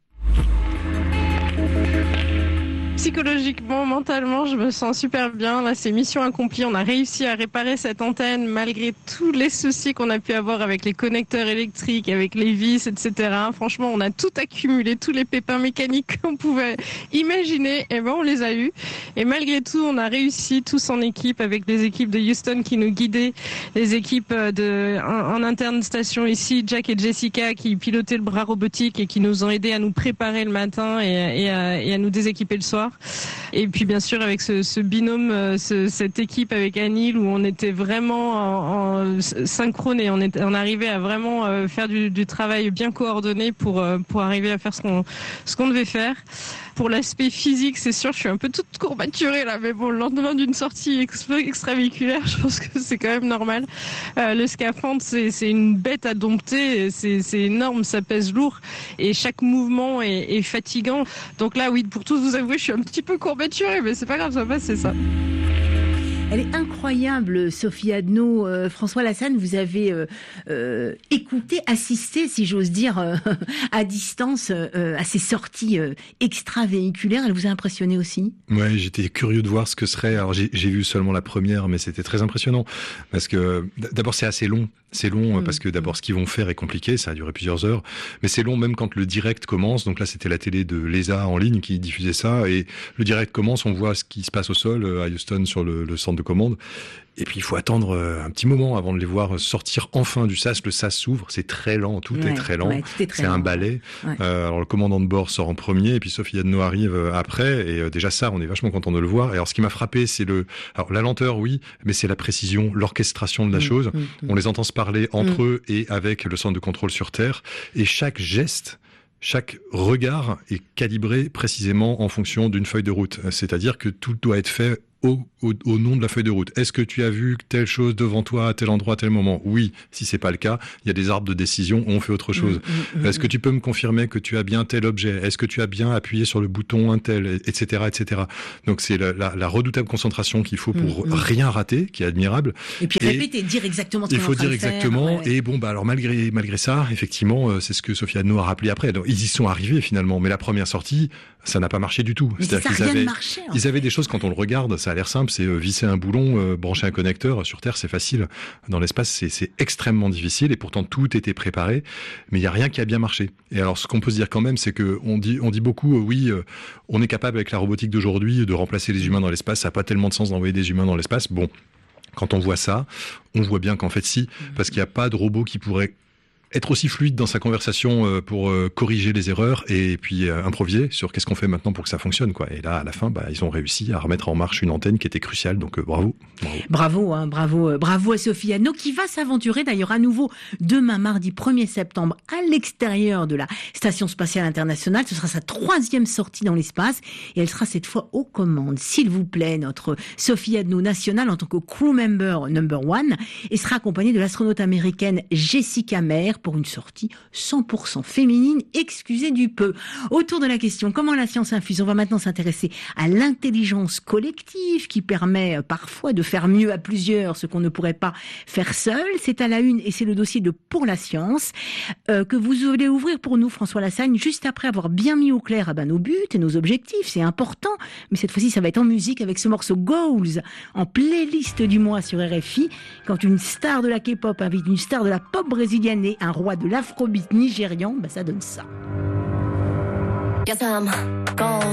Psychologiquement, mentalement, je me sens super bien. Là, c'est mission accomplie. On a réussi à réparer cette antenne malgré tous les soucis qu'on a pu avoir avec les connecteurs électriques, avec les vis, et cetera. Franchement, on a tout accumulé, tous les pépins mécaniques qu'on pouvait imaginer. Et ben, on les a eus. Et malgré tout, on a réussi tous en équipe avec les équipes de Houston qui nous guidaient, les équipes de, en, en interne station ici, Jack et Jessica qui pilotaient le bras robotique et qui nous ont aidés à nous préparer le matin et, et, à, et à nous déséquiper le soir. Et puis bien sûr avec ce, ce binôme, ce, cette équipe avec Anil où on était vraiment en, en synchrone et on, est, on arrivait à vraiment faire du, du travail bien coordonné pour, pour arriver à faire ce qu'on, ce qu'on devait faire. pour l'aspect physique, c'est sûr, je suis un peu toute courbaturée là, mais bon, le lendemain d'une sortie extra- extravéhiculaire, je pense que c'est quand même normal. Euh, le scaphandre, c'est, c'est une bête à dompter, c'est, c'est énorme, ça pèse lourd et chaque mouvement est, est fatigant. Donc là, oui, pour tous vous avouer, je suis un petit peu courbaturée, mais c'est pas grave, ça va passer ça. Elle est incroyable, Sophie Adno. Euh, François Lassagne, vous avez euh, euh, écouté, assisté, si j'ose dire, euh, à distance euh, à ces sorties euh, extravéhiculaires. Elle vous a impressionné aussi ? Ouais, j'étais curieux de voir ce que serait. Alors j'ai, j'ai vu seulement la première, mais c'était très impressionnant parce que d'abord c'est assez long. C'est long mmh. parce que d'abord ce qu'ils vont faire est compliqué, ça a duré plusieurs heures, mais c'est long même quand le direct commence. Donc là c'était la télé de l'E S A en ligne qui diffusait ça et le direct commence, on voit ce qui se passe au sol à Houston sur le, le centre de commande. Et puis il faut attendre un petit moment avant de les voir sortir enfin du sas. Le sas s'ouvre, c'est très lent, tout ouais, est très lent. Ouais, tout est très c'est lent. Un balai. Ouais. Euh, alors le commandant de bord sort en premier, et puis Sophie Adno arrive après. Et euh, déjà ça, on est vachement content de le voir. Et alors ce qui m'a frappé, c'est le, alors la lenteur, oui, mais c'est la précision, l'orchestration de la mmh, chose. Mmh, mmh. On les entend se parler entre mmh. eux et avec le centre de contrôle sur Terre. Et chaque geste. Chaque regard est calibré précisément en fonction d'une feuille de route. C'est-à-dire que tout doit être fait Au, au, au nom de la feuille de route. Est-ce que tu as vu telle chose devant toi à tel endroit à tel moment ? Oui. Si c'est pas le cas, il y a des arbres de décision, on fait autre chose. Mmh, mmh, Est-ce que tu peux me confirmer que tu as bien tel objet ? Est-ce que tu as bien appuyé sur le bouton un tel, et cetera, et cetera. Donc c'est la, la, la redoutable concentration qu'il faut pour mmh, rien rater, qui est admirable. Et puis répéter, dire exactement ce qu'on est en train de faire. Il faut dire exactement. Ouais, ouais. Et bon, bah alors malgré malgré ça, effectivement, c'est ce que Sophie Adno a rappelé après. Donc, ils y sont arrivés finalement, mais la première sortie, ça n'a pas marché du tout. Mais C'est-à-dire ça qu'ils rien avaient, marché, ils avaient des choses quand on le regarde, ça a l'air simple, c'est visser un boulon, euh, brancher un connecteur. Sur Terre, c'est facile. Dans l'espace, c'est, c'est extrêmement difficile et pourtant tout était préparé, mais il y a rien qui a bien marché. Et alors, ce qu'on peut se dire quand même, c'est que on dit, on dit beaucoup, euh, oui, euh, on est capable avec la robotique d'aujourd'hui de remplacer les humains dans l'espace. Ça n'a pas tellement de sens d'envoyer des humains dans l'espace. Bon, quand on voit ça, on voit bien qu'en fait, si, parce qu'il n'y a pas de robot qui pourrait être aussi fluide dans sa conversation pour corriger les erreurs et puis improviser sur qu'est-ce qu'on fait maintenant pour que ça fonctionne, quoi. Et là, à la fin, bah, ils ont réussi à remettre en marche une antenne qui était cruciale. Donc, euh, bravo. Bravo, bravo, hein, bravo, bravo à Sophie Adno qui va s'aventurer d'ailleurs à nouveau demain, mardi premier septembre, à l'extérieur de la Station Spatiale Internationale. Ce sera sa troisième sortie dans l'espace et elle sera cette fois aux commandes. S'il vous plaît, notre Sophie Adno nationale en tant que crew member number one et sera accompagnée de l'astronaute américaine Jessica Meir pour une sortie cent pour cent féminine, excusez du peu. Autour de la question comment la science infuse, on va maintenant s'intéresser à l'intelligence collective qui permet parfois de faire mieux à plusieurs ce qu'on ne pourrait pas faire seul. C'est à la une et c'est le dossier de Pour la science euh, que vous allez ouvrir pour nous, François Lassagne, juste après avoir bien mis au clair ah ben, nos buts et nos objectifs. C'est important, mais cette fois-ci ça va être en musique avec ce morceau Goals en playlist du mois sur R F I. Quand une star de la K-pop invite une star de la pop brésilienne et un roi de l'afrobeat nigérian, bah ça donne ça.